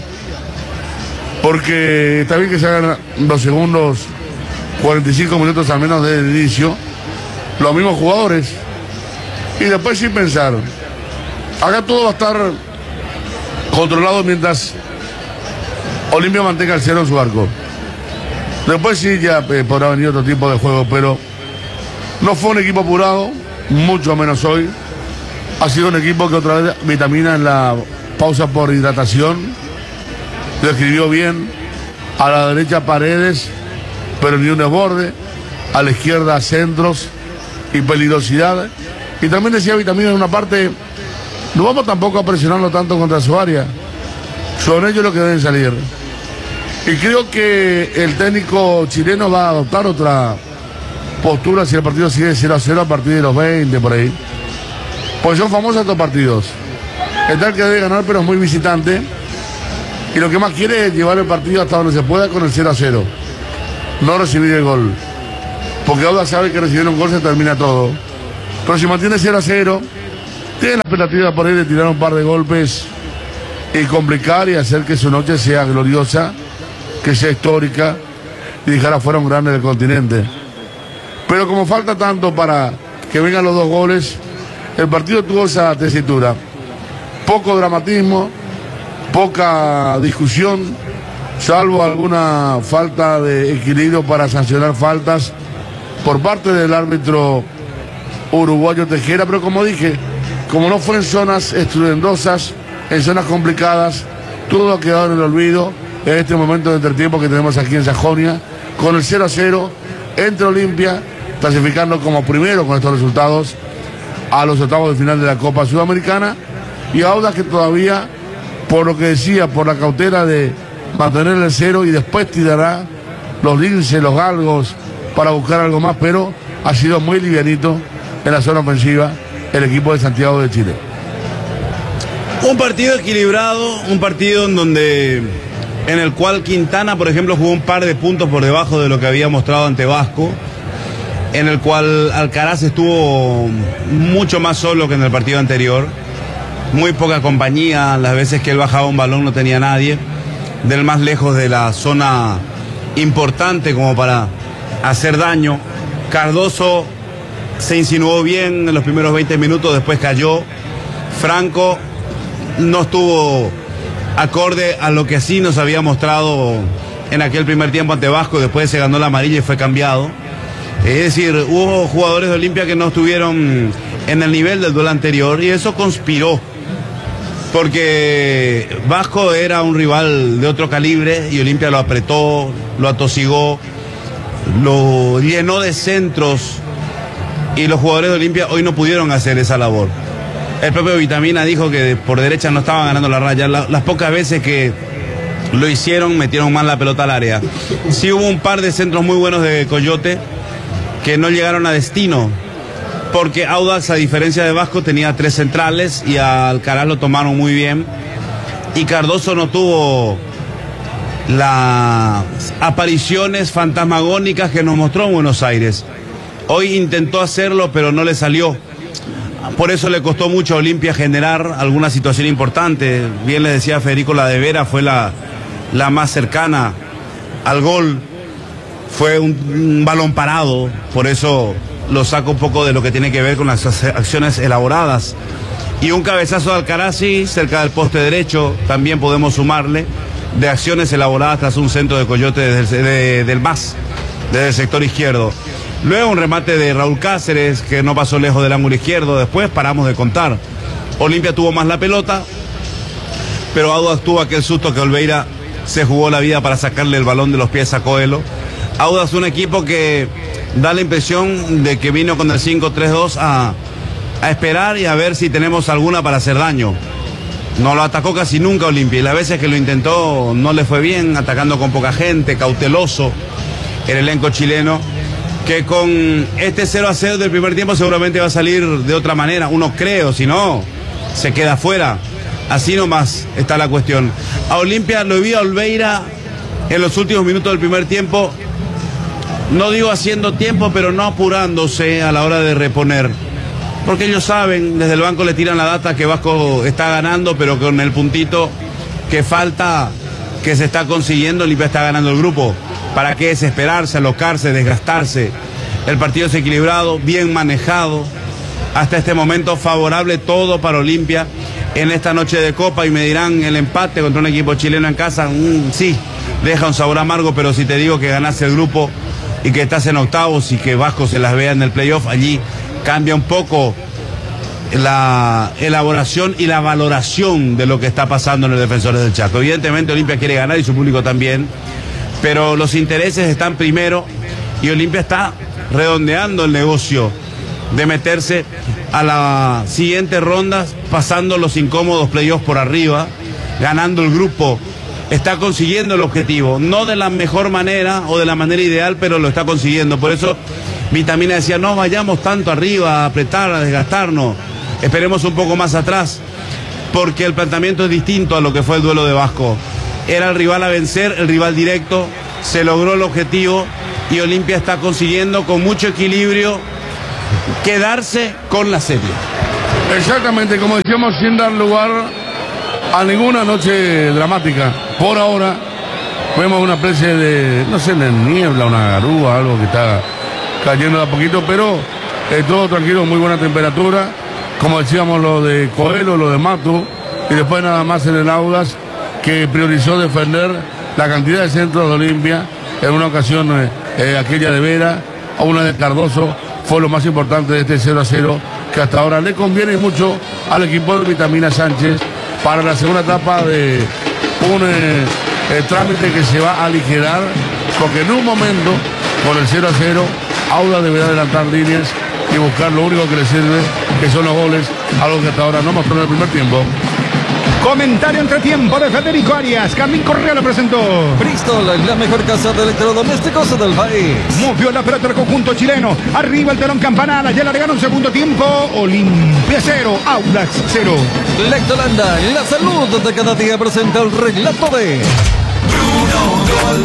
porque está bien que se hagan los segundos cuarenta y cinco minutos al menos de inicio, los mismos jugadores, y después sin pensar. Acá todo va a estar controlado mientras Olimpia mantenga el cero en su arco. Después sí ya eh, podrá venir otro tipo de juego, pero no fue un equipo apurado, mucho menos hoy. Ha sido un equipo que otra vez vitamina en la pausa por hidratación. Lo escribió bien. A la derecha Paredes, pero ni un desborde. A la izquierda centros y peligrosidad. Y también decía vitamina en una parte, no vamos tampoco a presionarlo tanto contra su área. Son ellos los que deben salir. Y creo que el técnico chileno va a adoptar otra postura si el partido sigue cero a cero a partir de los veinte por ahí. Pues son famosos estos partidos. El tal que debe ganar, pero es muy visitante. Y lo que más quiere es llevar el partido hasta donde se pueda con el cero a cero. No recibir el gol. Porque Audax sabe que recibir un gol se termina todo. Pero si mantiene cero a cero, tiene la expectativa por ahí de tirar un par de golpes y complicar y hacer que su noche sea gloriosa, que sea histórica y dejar afuera un grande del continente. Pero como falta tanto para que vengan los dos goles, el partido tuvo esa tesitura. Poco dramatismo, poca discusión, salvo alguna falta de equilibrio para sancionar faltas por parte del árbitro uruguayo Tejera, pero como dije, como no fue en zonas estruendosas, en zonas complicadas, todo ha quedado en el olvido en este momento de entretiempo que tenemos aquí en Sajonia, con el cero a cero entre Olimpia, clasificando como primero con estos resultados a los octavos de final de la Copa Sudamericana, y Audax que todavía, por lo que decía, por la cautela de mantener el cero y después tirará los linces, los galgos para buscar algo más, pero ha sido muy livianito en la zona ofensiva el equipo de Santiago de Chile. Un partido equilibrado, un partido en donde, en el cual Quintana, por ejemplo, jugó un par de puntos por debajo de lo que había mostrado ante Vasco, en el cual Alcaraz estuvo mucho más solo que en el partido anterior, muy poca compañía, las veces que él bajaba un balón no tenía nadie, del más lejos de la zona importante como para hacer daño. Cardoso se insinuó bien en los primeros veinte minutos, después cayó. Franco no estuvo acorde a lo que así nos había mostrado en aquel primer tiempo ante Vasco, después se ganó la amarilla y fue cambiado. Es decir, hubo jugadores de Olimpia que no estuvieron en el nivel del duelo anterior y eso conspiró, porque Vasco era un rival de otro calibre y Olimpia lo apretó, lo atosigó, lo llenó de centros y los jugadores de Olimpia hoy no pudieron hacer esa labor. El propio Vitamina dijo que por derecha no estaban ganando la raya. La, las pocas veces que lo hicieron metieron mal la pelota al área. Sí hubo un par de centros muy buenos de Coyote que no llegaron a destino, porque Audax, a diferencia de Vasco, tenía tres centrales y a Alcaraz lo tomaron muy bien y Cardoso no tuvo las apariciones fantasmagónicas que nos mostró en Buenos Aires. Hoy intentó hacerlo pero no le salió, por eso le costó mucho a Olimpia generar alguna situación importante. Bien le decía Federico, la de Vera fue la, la más cercana al gol, fue un, un balón parado, por eso lo saco un poco de lo que tiene que ver con las acciones elaboradas. Y un cabezazo de Alcaraz cerca del poste derecho, también podemos sumarle, de acciones elaboradas tras un centro de Coyote desde el, de, del M A S, desde el sector izquierdo. Luego un remate de Raúl Cáceres que no pasó lejos del ángulo izquierdo, después paramos de contar. Olimpia tuvo más la pelota, pero Audax tuvo aquel susto que Olveira se jugó la vida para sacarle el balón de los pies a Coelho. Audax, un equipo que da la impresión de que vino con el cinco tres dos a, a esperar y a ver si tenemos alguna para hacer daño. No lo atacó casi nunca Olimpia y las veces que lo intentó no le fue bien, atacando con poca gente, cauteloso el elenco chileno, que con este cero a cero del primer tiempo seguramente va a salir de otra manera, uno cree, o si no, se queda afuera. Así nomás está la cuestión. A Olimpia lo vi a Olveira en los últimos minutos del primer tiempo, no digo haciendo tiempo, pero no apurándose a la hora de reponer. Porque ellos saben, desde el banco le tiran la data que Vasco está ganando, pero con el puntito que falta, que se está consiguiendo, Olimpia está ganando el grupo. ¿Para qué desesperarse, alocarse, desgastarse? El partido es equilibrado, bien manejado. Hasta este momento favorable todo para Olimpia en esta noche de Copa, y me dirán, el empate contra un equipo chileno en casa, mmm, sí, deja un sabor amargo, pero si te digo que ganaste el grupo y que estás en octavos y que Vasco se las vea en el playoff, allí cambia un poco la elaboración y la valoración de lo que está pasando en el Defensores del Chaco. Evidentemente Olimpia quiere ganar y su público también, pero los intereses están primero y Olimpia está redondeando el negocio de meterse a la siguiente ronda, pasando los incómodos playoffs por arriba, ganando el grupo, está consiguiendo el objetivo, no de la mejor manera o de la manera ideal, pero lo está consiguiendo. Por eso Vitamina decía, no vayamos tanto arriba a apretar, a desgastarnos, esperemos un poco más atrás, porque el planteamiento es distinto a lo que fue el duelo de Vasco. Era el rival a vencer, el rival directo, se logró el objetivo y Olimpia está consiguiendo con mucho equilibrio quedarse con la serie. Exactamente, como decíamos, sin dar lugar a ninguna noche dramática. Por ahora vemos una especie de, no sé, de niebla, una garúa, algo que está cayendo de a poquito, pero eh, todo tranquilo, muy buena temperatura. Como decíamos, lo de Coelho, lo de Matu, y después nada más en el Audas, que priorizó defender la cantidad de centros de Olimpia. En una ocasión, eh, eh, aquella de Vera, a una de Cardoso, fue lo más importante de este cero a cero, que hasta ahora le conviene mucho al equipo de Vitamina Sánchez para la segunda etapa de un eh, eh, trámite que se va a aligerar, porque en un momento, con el cero a cero, Audas deberá adelantar líneas y buscar lo único que le sirve, que son los goles, algo que hasta ahora no mostró en el primer tiempo. Comentario entre tiempo de Federico Arias. Carlín Correa lo presentó. Bristol, la mejor casa de electrodomésticos del país. Movió la pelota del conjunto chileno. Arriba el telón campanada. Ya le regaron un segundo tiempo. Olimpia cero, Audax cero. Lectolanda, la salud de cada día presenta el relato de Bruno Gol.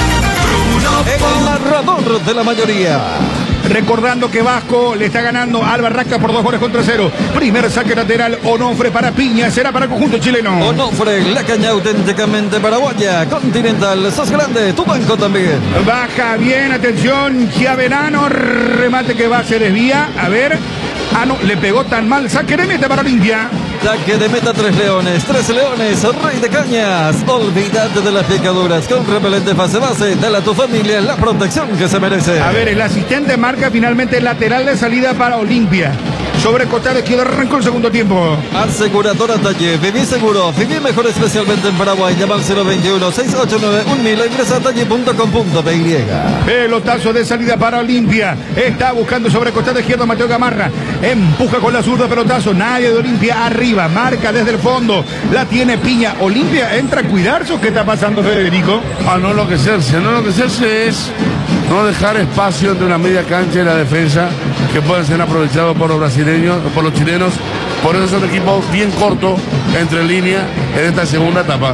Bruno el narrador de la mayoría. Recordando que Vasco le está ganando al Barraca por dos goles contra cero. Primer saque lateral, Onofre para Piña, será para el conjunto chileno. Onofre, la caña auténticamente paraguaya. Continental, sos grande, tu banco también. Baja bien, atención, Chiaverano, remate que va, se desvía. A ver, ah no, le pegó tan mal, saque de meta para Olimpia. Saque de meta, tres leones, tres leones, rey de cañas. Olvídate de las picaduras, con repelente fase base, dale a tu familia la protección que se merece. A ver, el asistente marca finalmente el lateral de salida para Olimpia. Sobre costado izquierdo arrancó el segundo tiempo. Aseguradora Talle, viví seguro, viví mejor especialmente en Paraguay. Llama al cero veintiuno, seiscientos ochenta y nueve, un mil, ingresa a talle punto com punto pe y. Pelotazo de salida para Olimpia. Está buscando sobre costado izquierdo Mateo Gamarra. Empuja con la zurda, pelotazo. Nadie de Olimpia arriba. Marca desde el fondo. La tiene Piña. Olimpia entra a cuidarse. ¿O qué está pasando, Federico? A no enloquecerse. No enloquecerse es no dejar espacio entre una media cancha y la defensa, que pueden ser aprovechados por los brasileños, por los chilenos. Por eso es un equipo bien corto entre líneas en esta segunda etapa.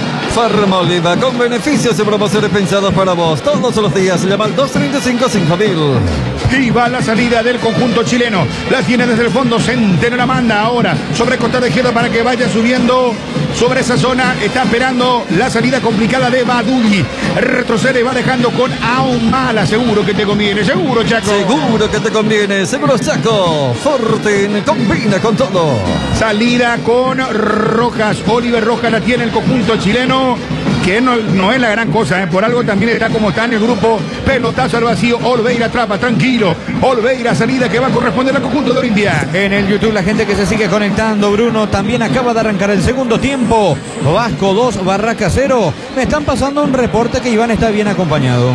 Farma Oliva, con beneficios y promociones pensados para vos. Todos los días, llama al dos treinta y cinco, cinco mil. Y va la salida del conjunto chileno. La tiene desde el fondo, Centeno la manda ahora sobre costado izquierdo para que vaya subiendo sobre esa zona. Está esperando la salida complicada de Badulli. Retrocede, va dejando con Ahumala. Seguro que te conviene, seguro, Chaco. Seguro que te conviene, seguro, Chaco. Fortin combina con todo. Salida con Rojas. Oliver Rojas la tiene el conjunto chileno, que no, no es la gran cosa, ¿eh? Por algo también está como está en el grupo. Pelotazo al vacío, Olveira atrapa, tranquilo. Olveira, salida que va a corresponder al conjunto de Olimpia. En el YouTube la gente que se sigue conectando, Bruno, también acaba de arrancar el segundo tiempo. Vasco dos, Barraca cero. Me están pasando un reporte que Iván está bien acompañado.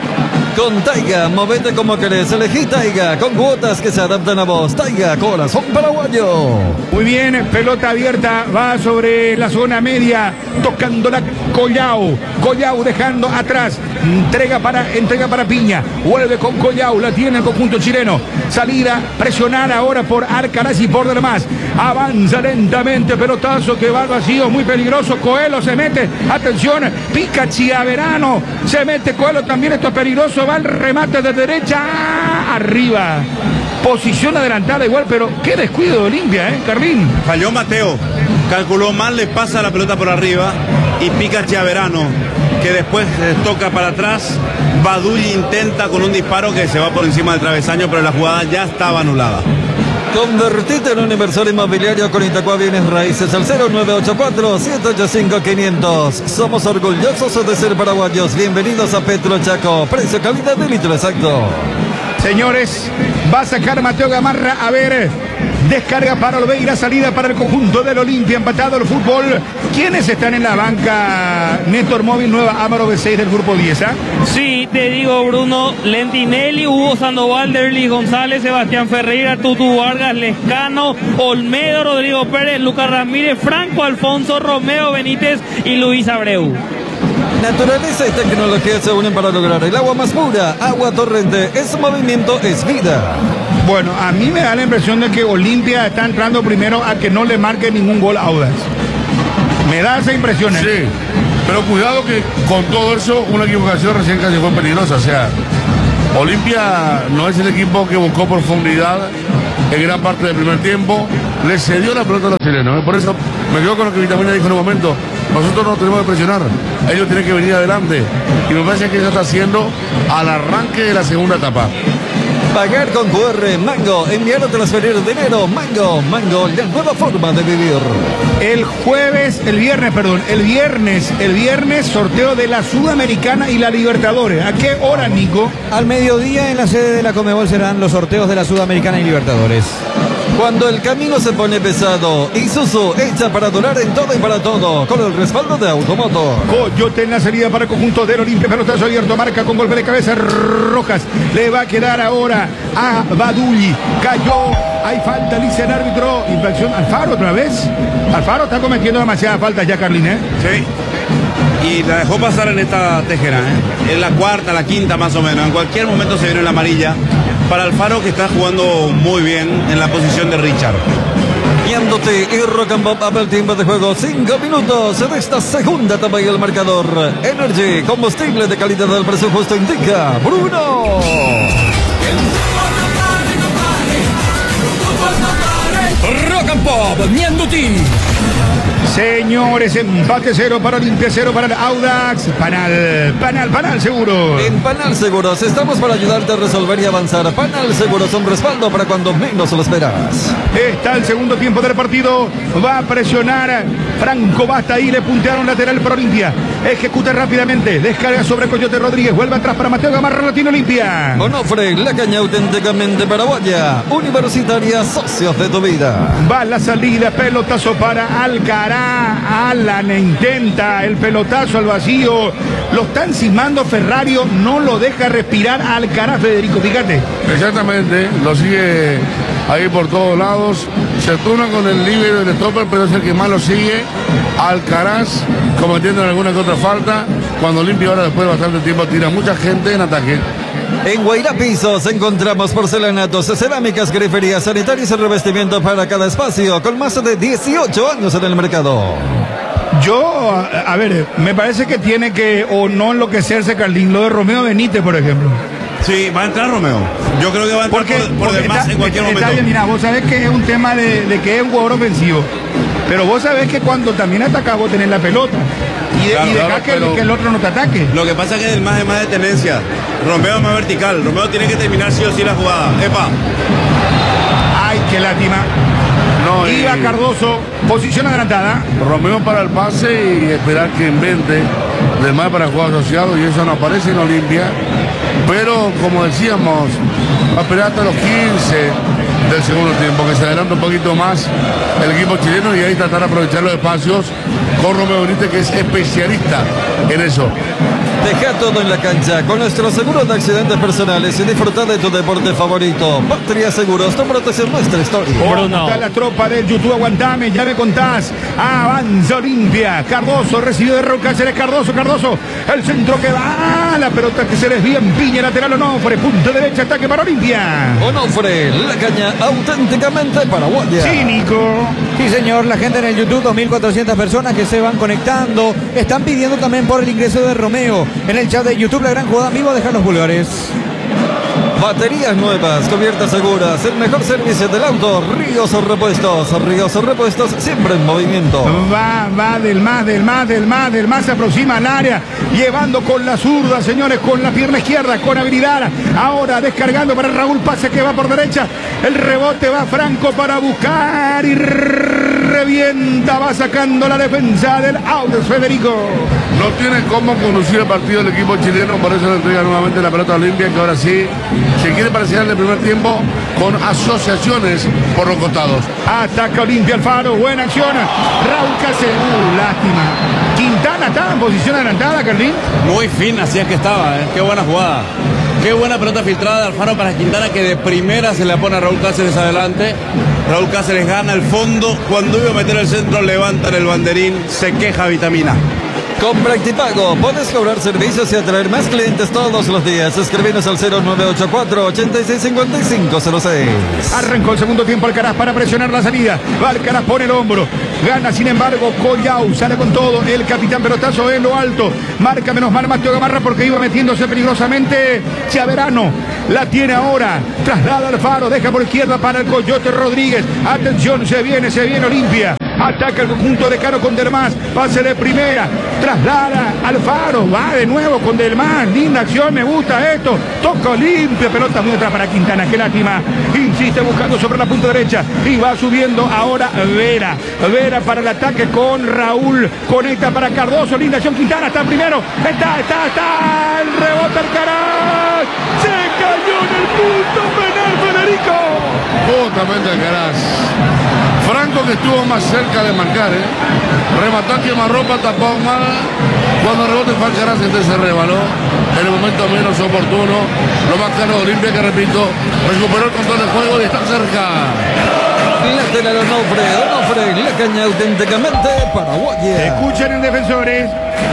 Con Taiga, movete como querés, elegí Taiga, con cuotas que se adaptan a vos. Taiga, corazón paraguayo. Muy bien, pelota abierta, va sobre la zona media, tocándola Collao. Collao dejando atrás, entrega para, entrega para Piña, vuelve con Collao, la tiene el conjunto chileno. Salida, presionada ahora por Alcaraz y por demás. Avanza lentamente, pelotazo que va al vacío, muy peligroso. Coelho se mete, atención, pica Chiaverano, se mete Coelho también, esto es peligroso. Va el remate de derecha arriba. Posición adelantada igual, pero qué descuido de Olimpia, ¿eh, Carlín? Falló Mateo, calculó mal, le pasa la pelota por arriba y pica Chiaverano, que después eh, toca para atrás. Badulli intenta con un disparo que se va por encima del travesaño, pero la jugada ya estaba anulada. Convertite en un inversor inmobiliario con Itacua Bienes Raíces al cero nueve ocho cuatro, siete ocho cinco, quinientos. Somos orgullosos de ser paraguayos. Bienvenidos a Petro Chaco. Precio, calidad de litro exacto. Señores, va a sacar Mateo Gamarra. A ver, descarga para Olveira, salida para el conjunto del Olimpia, empatado el fútbol. ¿Quiénes están en la banca? Néstor Móvil, Nueva Amaro B seis del grupo diez, ¿ah? Sí, te digo, Bruno, Lentinelli, Hugo Sandoval, Derlis González, Sebastián Ferreira, Tutu Vargas, Lescano, Olmedo, Rodrigo Pérez, Lucas Ramírez, Franco Alfonso, Romeo Benítez y Luis Abreu. Naturaleza y tecnología se unen para lograr el agua más pura. Agua Torrente, es movimiento, es vida. Bueno, a mí me da la impresión de que Olimpia está entrando primero a que no le marque ningún gol a Audax. Me da esa impresión, ¿eh? Sí, pero cuidado que con todo eso, una equivocación recién casi fue peligrosa. O sea, Olimpia no es el equipo que buscó profundidad en gran parte del primer tiempo. Le cedió la pelota a los chilenos, ¿eh? Por eso me quedo con lo que Vitamina dijo en un momento. Nosotros no tenemos que presionar, ellos tienen que venir adelante. Y me parece que eso está haciendo al arranque de la segunda etapa. Pagar con Q R, Mango, enviar o transferir dinero, Mango, Mango, la nueva forma de vivir. El jueves, el viernes, perdón, el viernes, el viernes sorteo de la Sudamericana y la Libertadores. ¿A qué hora, Nico? Al mediodía en la sede de la Conmebol serán los sorteos de la Sudamericana y Libertadores. Cuando el camino se pone pesado, Isuzu hecha para durar en todo y para todo, con el respaldo de Automotor. Coyote en la salida para el conjunto del Olimpia, pelotazo abierto, marca con golpe de cabeza Rojas. Le va a quedar ahora a Badulli. Cayó, hay falta, dice el árbitro. Infracción, Alfaro otra vez. Alfaro está cometiendo demasiadas faltas ya, Carlín, ¿eh? Sí. Y la dejó pasar en esta tejera, ¿eh? Es la cuarta, la quinta más o menos. En cualquier momento se viene la amarilla para Alfaro, que está jugando muy bien en la posición de Richard. Guiándote y Rock and Pop Apple, tiempo de juego, cinco minutos de esta segunda etapa y el marcador. Energy, combustible de calidad del precio justo, indica Bruno. Rock and Pop, Ñandutí. Señores, empate cero para Olimpia, cero para el Audax. Panal, Panal, Panal Seguros. En Panal Seguros estamos para ayudarte a resolver y avanzar. Panal Seguros, un respaldo para cuando menos lo esperas. Está el segundo tiempo del partido. Va a presionar Franco Basta ahí, le puntearon lateral para Olimpia. Ejecuta rápidamente, descarga sobre Coyote Rodríguez, vuelve atrás para Mateo Gamarra, Latino Olimpia. Onofre, la caña auténticamente paraguaya. Universitaria, socios de tu vida. Va la salida, pelotazo para Alcaraz. Alan intenta el pelotazo al vacío. Lo están cismando Ferrario, no lo deja respirar a Alcaraz, Federico, fíjate. Exactamente, lo sigue ahí por todos lados. Se turna con el líbero del stopper, pero es el que más lo sigue. Alcaraz cometiendo alguna que otra falta. Cuando Olimpia ahora después de bastante tiempo tira mucha gente en ataque. En Guairá Pisos encontramos porcelanatos, cerámicas, griferías, sanitarios y revestimiento para cada espacio, con más de dieciocho años en el mercado. Yo, a, a ver, me parece que tiene que o no enloquecerse, Carlín, lo de Romeo Benítez, por ejemplo. Sí, va a entrar Romeo. Yo creo que va a entrar porque, por, por demás está, en cualquier está momento. Bien, mira, vos sabés que es un tema de, de que es un jugador ofensivo. Pero vos sabés que cuando también atacás vos tenés la pelota. Y, de, claro, y dejá claro, que, el, que el otro no te ataque. Lo que pasa es que el más es más de tenencia. Romeo es más vertical. Romeo tiene que terminar sí o sí la jugada. Epa. Ay, qué lástima. No, Iba y... Cardoso, posición adelantada. Romeo para el pase y esperar que invente de más para jugar asociado, y eso no aparece en Olimpia. Pero como decíamos, va a esperar hasta los quince del segundo tiempo, que se adelanta un poquito más el equipo chileno, y ahí tratar de aprovechar los espacios con Romeo Benítez, que es especialista en eso. Deja todo en la cancha con nuestro seguro de accidentes personales y disfruta de tu deporte favorito. Patria Seguros, tu protección, nuestra historia. Bruno. Está la tropa del YouTube, aguantame, ya me contás. Avanza Olimpia. Cardoso recibió de Roca, se Cardoso, Cardoso. El centro que va, la pelota que se desvía en piña, lateral Onofre, punta derecha, ataque para Olimpia. Onofre, la caña auténticamente paraguaya. Sí, Nico. Sí, señor, la gente en el YouTube, dos mil cuatrocientas personas que se van conectando. Están pidiendo también por el ingreso de Romeo. En el chat de YouTube, la gran jugada vivo, dejar los pulgares. Baterías nuevas, cubiertas seguras, el mejor servicio del auto, Ríos Repuestos. Ríos Repuestos, siempre en movimiento. Va, va del más, del más, del más, del más, se aproxima al área, llevando con la zurda, señores, con la pierna izquierda, con habilidad. Ahora descargando para Raúl, pase que va por derecha. El rebote va Franco para buscar y revienta, va sacando la defensa del Audax Federico. No tiene cómo conducir el partido del equipo chileno, por eso le entrega nuevamente la pelota a Olimpia, que ahora sí se quiere parecer en el primer tiempo con asociaciones por los costados. Ataca Olimpia Alfaro, buena acción. Raúl Cáceres, uh, lástima. Quintana estaba en posición adelantada, Carlín. Muy fina, así es que estaba, ¿eh? Qué buena jugada. Qué buena pelota filtrada de Alfaro para Quintana, que de primera se la pone a Raúl Cáceres adelante. Raúl Cáceres gana el fondo. Cuando iba a meter el centro, levantan el banderín. Se queja Vitamina. Con Practipago puedes cobrar servicios y atraer más clientes todos los días. Escribinos al cero nueve ocho cuatro, ocho seis cinco cinco cero seis. Arrancó el segundo tiempo Alcaraz para presionar la salida. Va Alcaraz, pone el hombro. Gana, sin embargo, Collao. Sale con todo. El capitán pelotazo en lo alto. Marca menos mal Mateo Gamarra porque iba metiéndose peligrosamente. Chaverano la tiene ahora. Traslada Alfaro. Deja por izquierda para el Coyote Rodríguez. Atención, se viene, se viene Olimpia. Ataca el conjunto de Cano con Delmas. Pase de primera. Traslada Alfaro. Va de nuevo con Delmas. Linda acción. Me gusta esto. Toca Olimpia. Pelota muy atrás para Quintana. Qué lástima. Insiste buscando sobre la punta derecha. Y va subiendo ahora Vera. Vera para el ataque con Raúl. Conecta para Cardoso. Linda acción. Quintana está primero. Está, está, está. El rebote Alcaraz. Se cayó en el punto penal Federico. Justamente Alcaraz. Franco, que estuvo más cerca de marcar, ¿eh? Remató a quemarropa, tapó mal. Cuando el rebote fue Alcaraz, este se rebaló en el momento menos oportuno. Lo más caro de Olimpia, que repito, recuperó el control del juego y está cerca. Lateral Onofre, Onofre, la caña auténticamente paraguaya. Escuchen en defensores.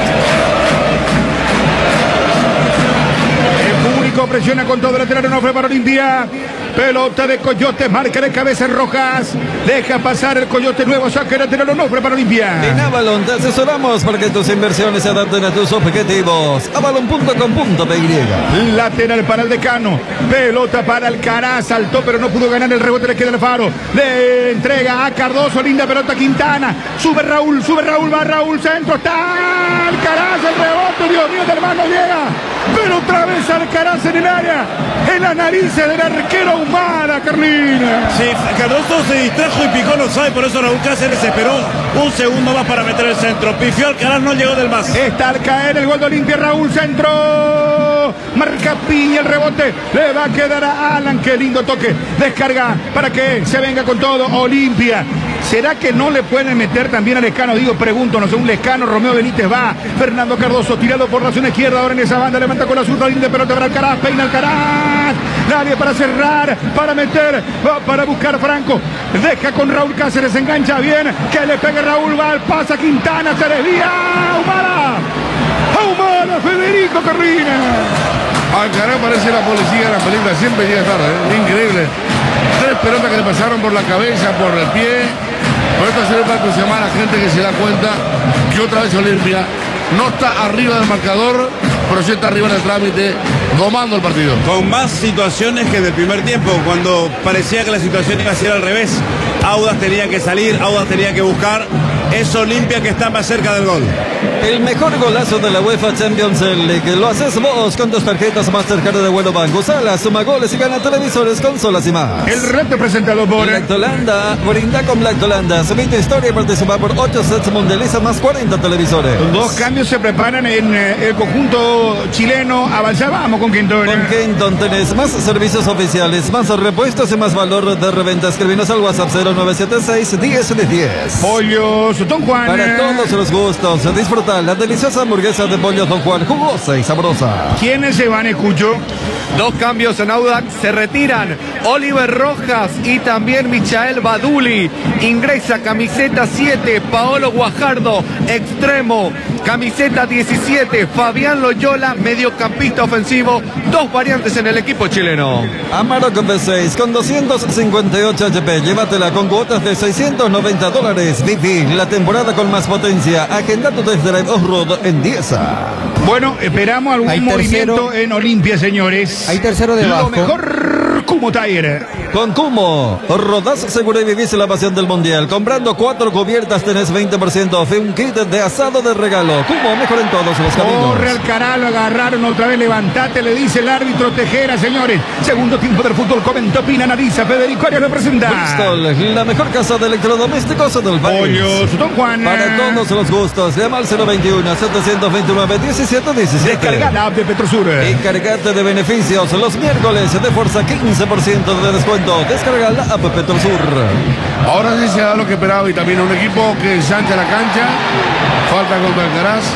El público presiona con todo. Lateral Onofre para Olimpia. Pelota de Coyote, marca de cabezas rojas. Deja pasar el Coyote, nuevo saque lateral Onofre para Olimpia. En Avalon te asesoramos para que tus inversiones se adapten a tus objetivos. Avalon punto com punto pe y. Lateral para el Decano. Pelota para Alcaraz. Saltó pero no pudo ganar. El rebote le queda al Faro. Le entrega a Cardoso. Linda pelota Quintana. Sube Raúl, sube Raúl. Va Raúl, centro. Está Alcaraz. El rebote. Dios mío, del hermano llega. Pero otra vez Alcaraz en el área. En la nariz del arquero Humada, Carlina. Sí, Cardoso se distrajo y picó, no sabe, por eso Raúl Cáceres esperó un segundo más para meter el centro. Pifió Alcaraz, no llegó del más. Está al caer el gol de Olimpia, Raúl, centro. Marca Piña, el rebote. Le va a quedar a Alan, qué lindo toque. Descarga para que se venga con todo Olimpia. ¿Será que no le pueden meter también a Lescano? Digo, pregunto, no sé, un Lescano, Romeo Benítez va. Fernando Cardoso tirado por la zona izquierda, ahora en esa banda, levanta con la zurda, linda pelota para Alcaraz, peina Alcaraz. Nadie para cerrar, para meter, va para buscar Franco. Deja con Raúl Cáceres, engancha bien, que le pegue Raúl, va, pasa Quintana, se desvía. Humada, Humada, Federico Carrina. Alcaraz parece la policía de la película, siempre llega tarde, ¿eh? Increíble. Tres pelotas que le pasaron por la cabeza, por el pie. Por esto sirve para aproximar a la gente que se da cuenta que otra vez Olimpia no está arriba del marcador, pero sí está arriba del trámite, domando el partido. Con más situaciones que en el primer tiempo, cuando parecía que la situación iba a ser al revés. Audax tenía que salir, Audax tenía que buscar. Es Olimpia que está más cerca del gol. El mejor golazo de la UEFA Champions League lo haces vos con tus tarjetas Mastercard de Vuelo Banco. Usala, suma goles y gana televisores, consolas y más. El reto presentado por Lactolanda. Brinda con Lactolanda. Subí tu historia y participa por ocho sets mundialistas más cuarenta televisores. Dos cambios se preparan en eh, el conjunto chileno. Avanzábamos con Quinton. Con Quinton tenés más servicios oficiales, más repuestos y más valor de reventa. Escribinos al WhatsApp cero nueve siete seis, diez diez. Pollos Don Juan. Para todos los gustos, disfruta la deliciosa hamburguesa de pollo Don Juan, jugosa y sabrosa. ¿Quiénes se van, escucho? Dos cambios en Audax, se retiran Oliver Rojas y también Michael Baduli. Ingresa camiseta siete, Paolo Guajardo, extremo. Camiseta diecisiete, Fabián Loyola, mediocampista ofensivo. Dos variantes en el equipo chileno. Amarok B seis con doscientos cincuenta y ocho H P. Llévatela con cuotas de seiscientos noventa dólares. Vivi, la temporada con más potencia. Agenda tu test drive off-road en Dieza. Bueno, esperamos algún Hay movimiento tercero. en Olimpia, señores. Hay tercero debajo. Lo mejor Cumo Tire. Con Cumo, rodás seguro y vivís la pasión del mundial. Comprando cuatro cubiertas tenés veinte por ciento off. Un kit de asado de regalo. Cumo, mejor en todos los caminos. Corre Alcaraz, lo agarraron otra vez. Levantate, le dice el árbitro Tejera, señores. Segundo tiempo del fútbol. Comentó, opina, analiza. Federico Arias representa. Bristol, la mejor casa de electrodomésticos del país. Pollos, Don Juan. Para todos los gustos. Llama al cero veintiuno, setecientos veintinueve, diecisiete diecisiete. Descarga la app de Petrosur. Y cargate de beneficios los miércoles de fuerza, quince por ciento de descuento. Descarga la app Petrosur. Ahora sí se da lo que esperaba y también un equipo que ensancha la cancha. Falta contra Alcaraz.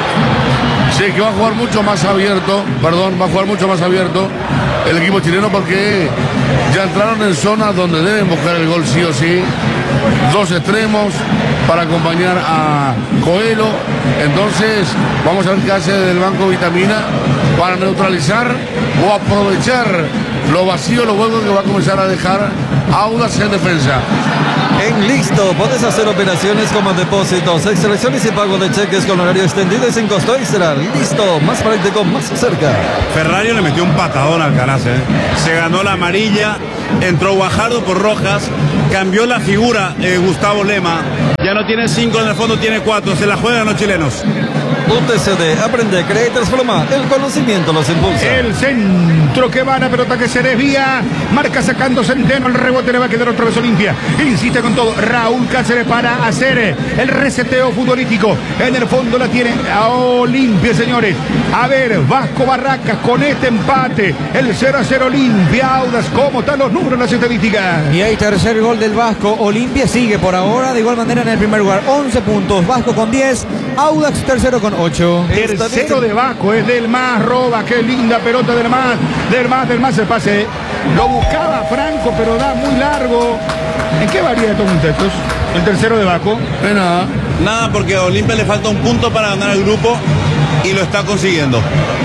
Sí, que va a jugar mucho más abierto. Perdón, va a jugar mucho más abierto el equipo chileno porque ya entraron en zonas donde deben buscar el gol sí o sí. Dos extremos para acompañar a Coelho. Entonces, vamos a ver qué hace del banco Vitamina para neutralizar o aprovechar lo vacío, los huecos que va a comenzar a dejar Audax en defensa. En Listo podés hacer operaciones como depósitos, extracciones y pago de cheques con horario extendido y sin costo extra. Listo, más práctico, más cerca. Ferrario le metió un patadón al Alcaraz, ¿eh? Se ganó la amarilla, entró Guajardo por rojas, cambió la figura eh, Gustavo Lema. Ya no tiene cinco en el fondo, tiene cuatro. Se la juegan los chilenos. U T C D, aprende, cree y transforma. El conocimiento los impulsa. El centro que va a la pelota que se desvía. Marca sacando Centeno. El rebote le va a quedar otra vez Olimpia. Insiste con todo. Raúl Cáceres para hacer el reseteo futbolístico. En el fondo la tiene a Olimpia, señores. A ver, Vasco Barracas con este empate. El cero a cero Olimpia. Audax, ¿cómo están los números en las estadísticas? Y hay tercer gol del Vasco. Olimpia sigue por ahora de igual manera en el primer lugar. once puntos. Vasco con diez. Audax tercero con ocho. Tercero de Vasco es del Más. Roba. Qué linda pelota del Más. Del Más, del Más el pase. Lo buscaba Franco, pero da muy largo. ¿En qué varía estos muchachos? El tercero de Vasco. De nada. Nada, porque a Olimpia le falta un punto para ganar el grupo y lo está consiguiendo.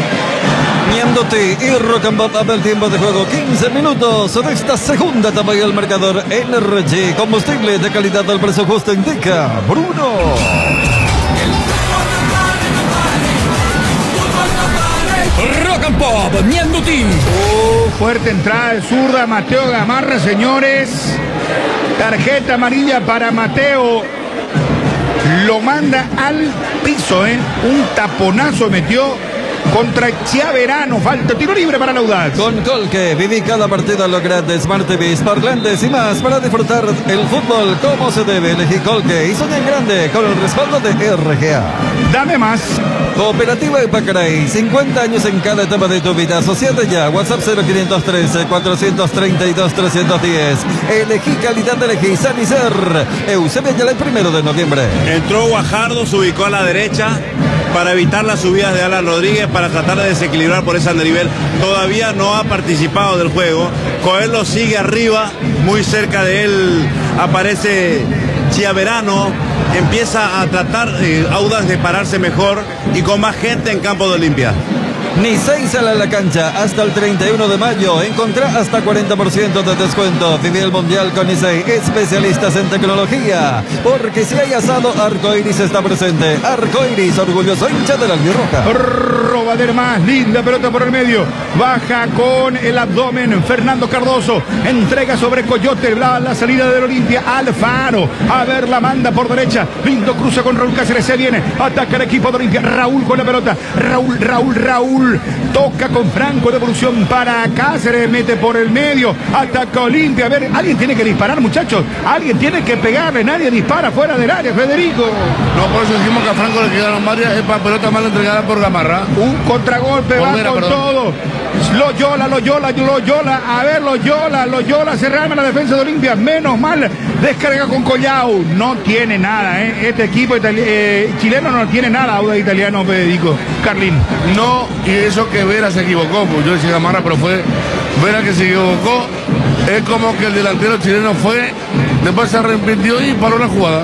Miéndote y Rocambot abre el tiempo de juego. quince minutos de esta segunda etapa y el marcador Energy. Combustible de calidad al precio justo indica Bruno. Rock and Pop, Mianduti. Oh, fuerte entrada de zurda, Mateo Gamarra, señores. Tarjeta amarilla para Mateo. Lo manda al piso, ¿eh? Un taponazo metió contra Chiaverano. Falta tiro libre para la Audax. Con Colque, viví cada partida lo grande. Smart T Vs, parlantes y más para disfrutar el fútbol como se debe. Elegí Colque y sueña en grande con el respaldo de R G A. Dame más. Cooperativa Ipacaraí, cincuenta años en cada etapa de tu vida. Asociate ya. WhatsApp cero quinientos trece, cuatrocientos treinta y dos, trescientos diez. Elegí calidad, elegí Sanicer. Eusebio ya el primero de noviembre. Entró Guajardo, se ubicó a la derecha para evitar las subidas de Alan Rodríguez, para tratar de desequilibrar por ese nivel. Todavía no ha participado del juego. Coelho sigue arriba, muy cerca de él aparece Chiaverano. Empieza a tratar eh, Audax de pararse mejor y con más gente en campo de Olimpia. Ni seis sale a la cancha hasta el treinta y uno de mayo. Encontrá hasta cuarenta por ciento de descuento. Viví el mundial con Isei, especialistas en tecnología. Porque si hay asado, Arcoiris está presente. Arcoiris, orgulloso hincha de la albirroja. Roba del Más, linda pelota por el medio. Baja con el abdomen Fernando Cardoso. Entrega sobre Coyote. La, la salida del Olimpia. Alfaro. A ver, la manda por derecha. Lindo cruza con Raúl Cáceres. Se viene. Ataca el equipo de Olimpia. Raúl con la pelota. Raúl, Raúl, Raúl. Toca con Franco, devolución para Cáceres, mete por el medio, ataca Olimpia. A ver, alguien tiene que disparar, muchachos. Alguien tiene que pegarle, nadie dispara fuera del área, Federico. No, por eso dijimos que a Franco le quedaron varias, es para pelota mal entregada por Gamarra. Un contragolpe, va Volvera, con perdón. todo. Loyola, Loyola, Loyola, a ver, Loyola, Loyola, se rearma la defensa de Olimpia. Menos mal, descarga con Collao. No tiene nada, ¿eh? Este equipo itali- eh, chileno no tiene nada, Audax italiano, Federico. Carlín. No, y eso que Vera se equivocó, pues yo decía Gamarra, pero fue Vera que se equivocó. Es como que el delantero chileno fue, después se arrepintió y paró la jugada.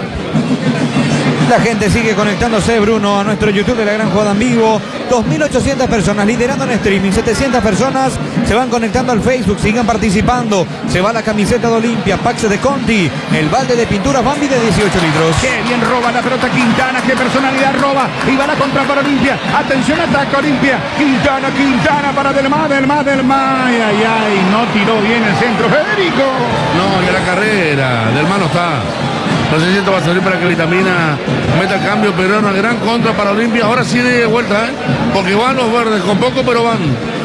La gente sigue conectándose, Bruno, a nuestro YouTube de La Gran Jugada en Vivo. dos mil ochocientas personas liderando en streaming, setecientas personas Se van conectando al Facebook, sigan participando. Se va la camiseta de Olimpia, Pax de Conti, el balde de pinturas Bambi de dieciocho litros. Qué bien roba la pelota Quintana, qué personalidad roba. Y va la contra para Olimpia. Atención, ataca Olimpia. Quintana, Quintana para Delma, Delma, Delma. Ay, ay, ay, no tiró bien el centro. Federico. No, ya la carrera. Delma no está. No sé si esto va a salir para que Vitamina meta el cambio, pero es una gran contra para Olimpia. Ahora sí de vuelta, ¿eh? Porque van los verdes con poco, pero van.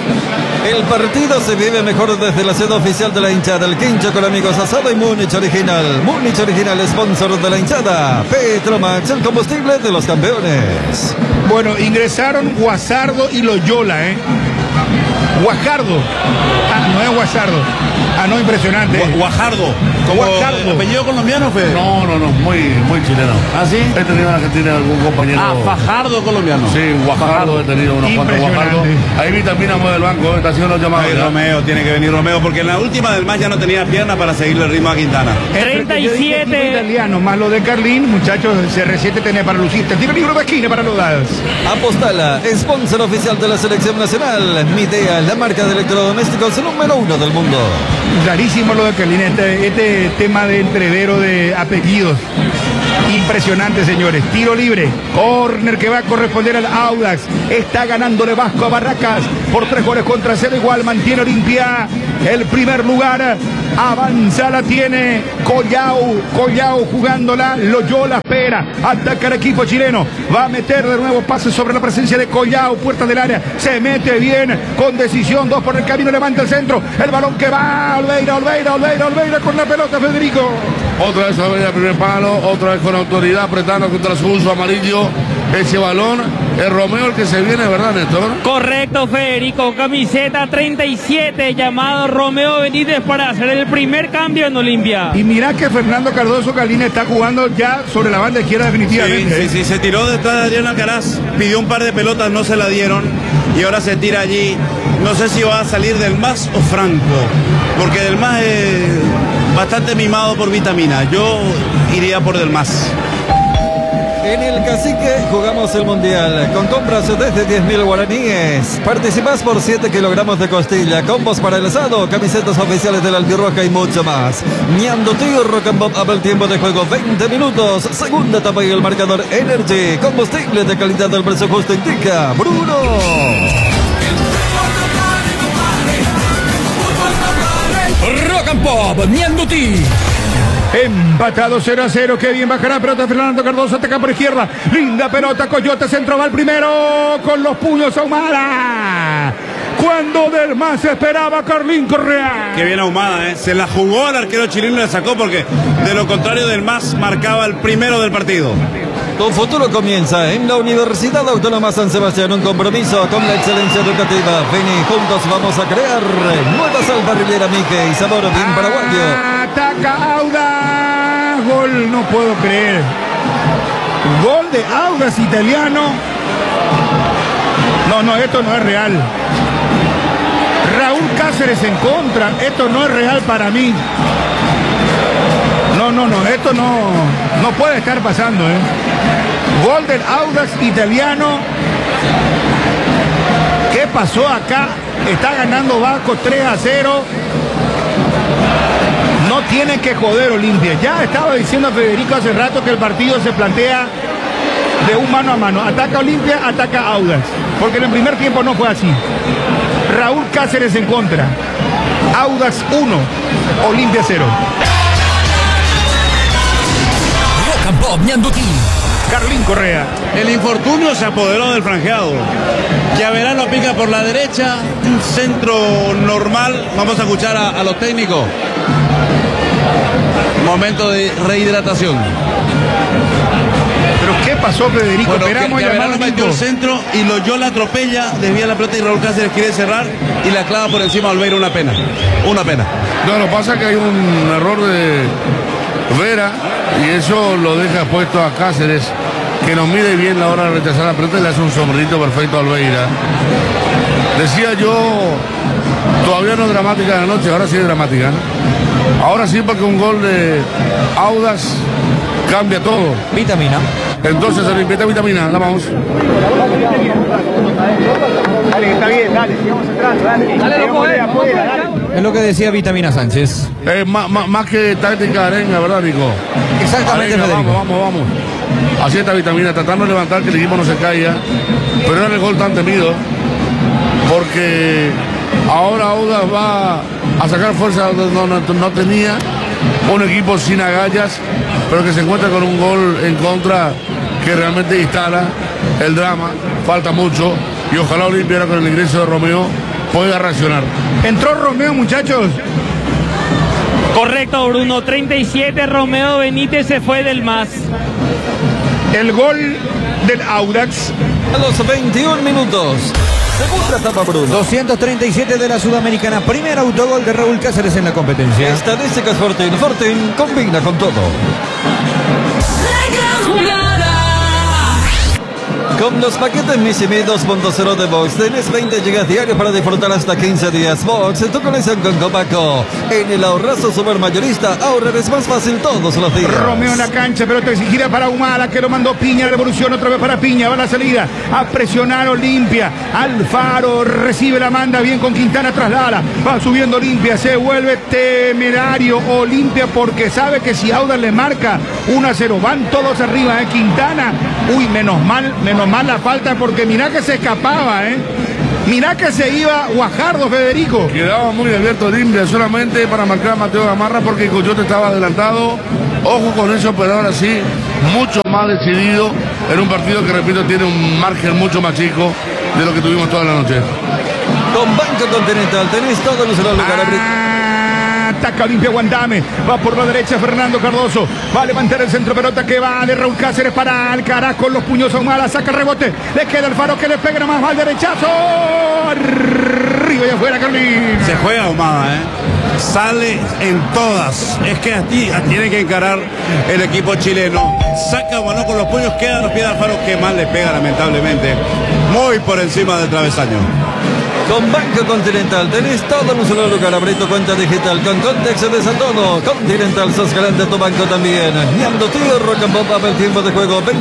El partido se vive mejor desde la sede oficial de la hinchada. El quincho con amigos asado y Múnich Original. Múnich Original, sponsor de la hinchada. Petromax, el combustible de los campeones. Bueno, ingresaron Guasardo y Loyola, ¿eh? Guajardo. Ah, no es Guasardo. Ah, no, impresionante. Gu- Guajardo. Como Guajardo. ¿Apellido colombiano, Fede? No, no, no, muy, muy chileno. ¿Ah, sí? He tenido en Argentina algún compañero. Ah, Fajardo colombiano. Sí, Guajardo, he tenido unos cuantos Guajardo. Ahí Vitamina mueve el banco, está haciendo los llamados. Ay, Romeo, tiene que venir Romeo, porque en la última del más ya no tenía pierna para seguirle el ritmo a Quintana. treinta y siete. Italiano, más lo de Carlín, muchachos, C R siete tiene para lucirte. Tiro libro de esquina para los dados. Apostala, sponsor oficial de la selección nacional. Midea es la marca de electrodomésticos número uno del mundo. Rarísimo lo de Carlín, este, este tema de entrevero de apellidos. Impresionante, señores. Tiro libre. Corner que va a corresponder al Audax. Está ganándole Vasco a Barracas por tres goles contra cero. Igual mantiene Olimpia el primer lugar. Avanza, la tiene Collao. Collao jugándola. Loyola espera. Ataca el equipo chileno. Va a meter de nuevo pase sobre la presencia de Collao. Puerta del área. Se mete bien. Con decisión. Dos por el camino. Levanta el centro. El balón que va. Olveira, Olveira, Olveira, Olveira con la pelota, Federico. Otra vez Olveira al primer palo. Otra vez con autoridad apretando contra su uso amarillo. Ese balón. Es Romeo el que se viene, ¿verdad, Néstor? Correcto, Federico. Camiseta treinta y siete, llamado Romeo Benítez para hacer el primer cambio en Olimpia. Y mira que Fernando Cardoso Carlín está jugando ya sobre la banda izquierda Sí, definitivamente. sí, sí, se tiró detrás de Adrián Alcaraz, pidió un par de pelotas, no se la dieron y ahora se tira allí. No sé si va a salir del más o Franco, porque del más es bastante mimado por Vitamina. Yo iría por del más. En el Cacique jugamos el Mundial con compras desde diez mil guaraníes. Participás por siete kilogramos de costilla, combos para el asado, camisetas oficiales del Albirroja y mucho más. Ñandutí, Rock and Pop, el tiempo de juego veinte minutos. Segunda etapa y el marcador Energy. Combustible de calidad del precio justo indica Bruno. Rock and Pop, Ñandutí. Empatado cero a cero. Qué bien bajará pelota Fernando Cardoso. Ataca por izquierda. Linda pelota. Coyote centro va el primero. Con los puños Ahumada. Cuando del más esperaba Carlín Correa. Qué bien Ahumada, ¿eh? Se la jugó al arquero chileno y la sacó porque de lo contrario del más marcaba el primero del partido. Tu futuro comienza en la Universidad Autónoma San Sebastián, un compromiso con la excelencia educativa. Vení, juntos vamos a crear nueva salsa parrillera Mique y sabor bien paraguayo. Ataca Audax. Gol, no puedo creer. Gol de Audax italiano. No, no, esto no es real. Raúl Cáceres en contra. Esto no es real para mí. No, no, no, esto no, no puede estar pasando, ¿eh? Gol del Audax italiano. ¿Qué pasó acá? Está ganando Vasco tres a cero. No tiene que joder Olimpia. Ya estaba diciendo a Federico hace rato que el partido se plantea de un mano a mano. Ataca Olimpia, ataca Audax. Porque en el primer tiempo no fue así. Raúl Cáceres en contra. Audax uno, Olimpia cero. Rock and Pop, Ñandutí. Carlín Correa. El infortunio se apoderó del franjeado. Yaverano pica por la derecha, un centro normal. Vamos a escuchar a, a los técnicos. Momento de rehidratación. ¿Pero qué pasó, Federico? Bueno, Esperamos que, a llamar Yaverano al metió el equipo. centro y Loyola atropella, desvía la pelota y Raúl Cáceres quiere cerrar y la clava por encima a Olveira. Una pena, una pena. No, lo que pasa es que hay un error de Vera y eso lo deja puesto a Cáceres, que nos mide bien la hora de rechazar la pelota y le hace un sombrerito perfecto a Olveira. Decía yo, todavía no es dramática la noche, ahora sí es dramática, ¿no? Ahora sí, porque un gol de Audax cambia todo. Vitamina. Entonces se le invita vitamina, la vamos. Dale, está bien, dale, sigamos entrando, dale. Dale, loco, eh. Es lo que decía Vitamina Sánchez. Eh, más, más, más que táctica arenga, ¿verdad, Nico? Exactamente, arenga, Federico. Vamos, vamos, vamos. Así está Vitamina, tratando de levantar que el equipo no se caiga. Pero era el gol tan temido. Porque ahora Audax va a sacar fuerza donde no, no, no tenía. Un equipo sin agallas, pero que se encuentra con un gol en contra que realmente instala el drama. Falta mucho y ojalá Olimpia ahora con el ingreso de Romeo pueda reaccionar. Entró Romeo, muchachos. Correcto, Bruno. treinta y siete, Romeo Benítez se fue del M A S. El gol del Audax. A los veintiún minutos. Segunda etapa, Bruno. doscientos treinta y siete de la Sudamericana. Primer autogol de Raúl Cáceres en la competencia. Estadísticas Fortín. Fortín combina con todo. Con los paquetes Missimi dos punto cero de Box tenés veinte gigas diarios para disfrutar hasta quince días. Box, tu conexión con Copaco. En el ahorrazo supermayorista, ahorrar es más fácil todos los días. Romeo en la cancha, pelota exigida para Humala, que lo mandó Piña, revolución otra vez para Piña, va a la salida, a presionar Olimpia. Alfaro recibe la manda, bien con Quintana, traslada, va subiendo Olimpia, se vuelve temerario Olimpia porque sabe que si Audax le marca uno a cero, van todos arriba, ¿eh? Quintana, uy, menos mal, menos mal la falta porque mirá que se escapaba, ¿eh? Mirá que se iba Guajardo, Federico. Quedaba muy abierto Olimpia solamente para marcar a Mateo Gamarra porque Coyote estaba adelantado. Ojo con eso, pero ahora sí, mucho más decidido en un partido que, repito, tiene un margen mucho más chico de lo que tuvimos toda la noche. Con Banco Continental tenés todo en un solo lugar. Ataca Olimpia, Guantame, va por la derecha Fernando Cardoso, va a levantar el centro, pelota que va de Raúl Cáceres para Alcaraz con los puños a Humala, saca el rebote, le queda Alfaro que le pega nomás, va al derechazo, arriba y afuera Carlín. Se juega Ahumada, ¿eh? Sale en todas, es que así tiene que encarar el equipo chileno, saca bueno con los puños, queda los pies de Alfaro, que mal le pega lamentablemente, muy por encima del travesaño. Con Banco Continental tenés todo en un solo lugar. Abrí tu cuenta digital con Context de todo. Continental, sos grande tu banco también. Ñando Tío, Rock and Pop, el tiempo de juego.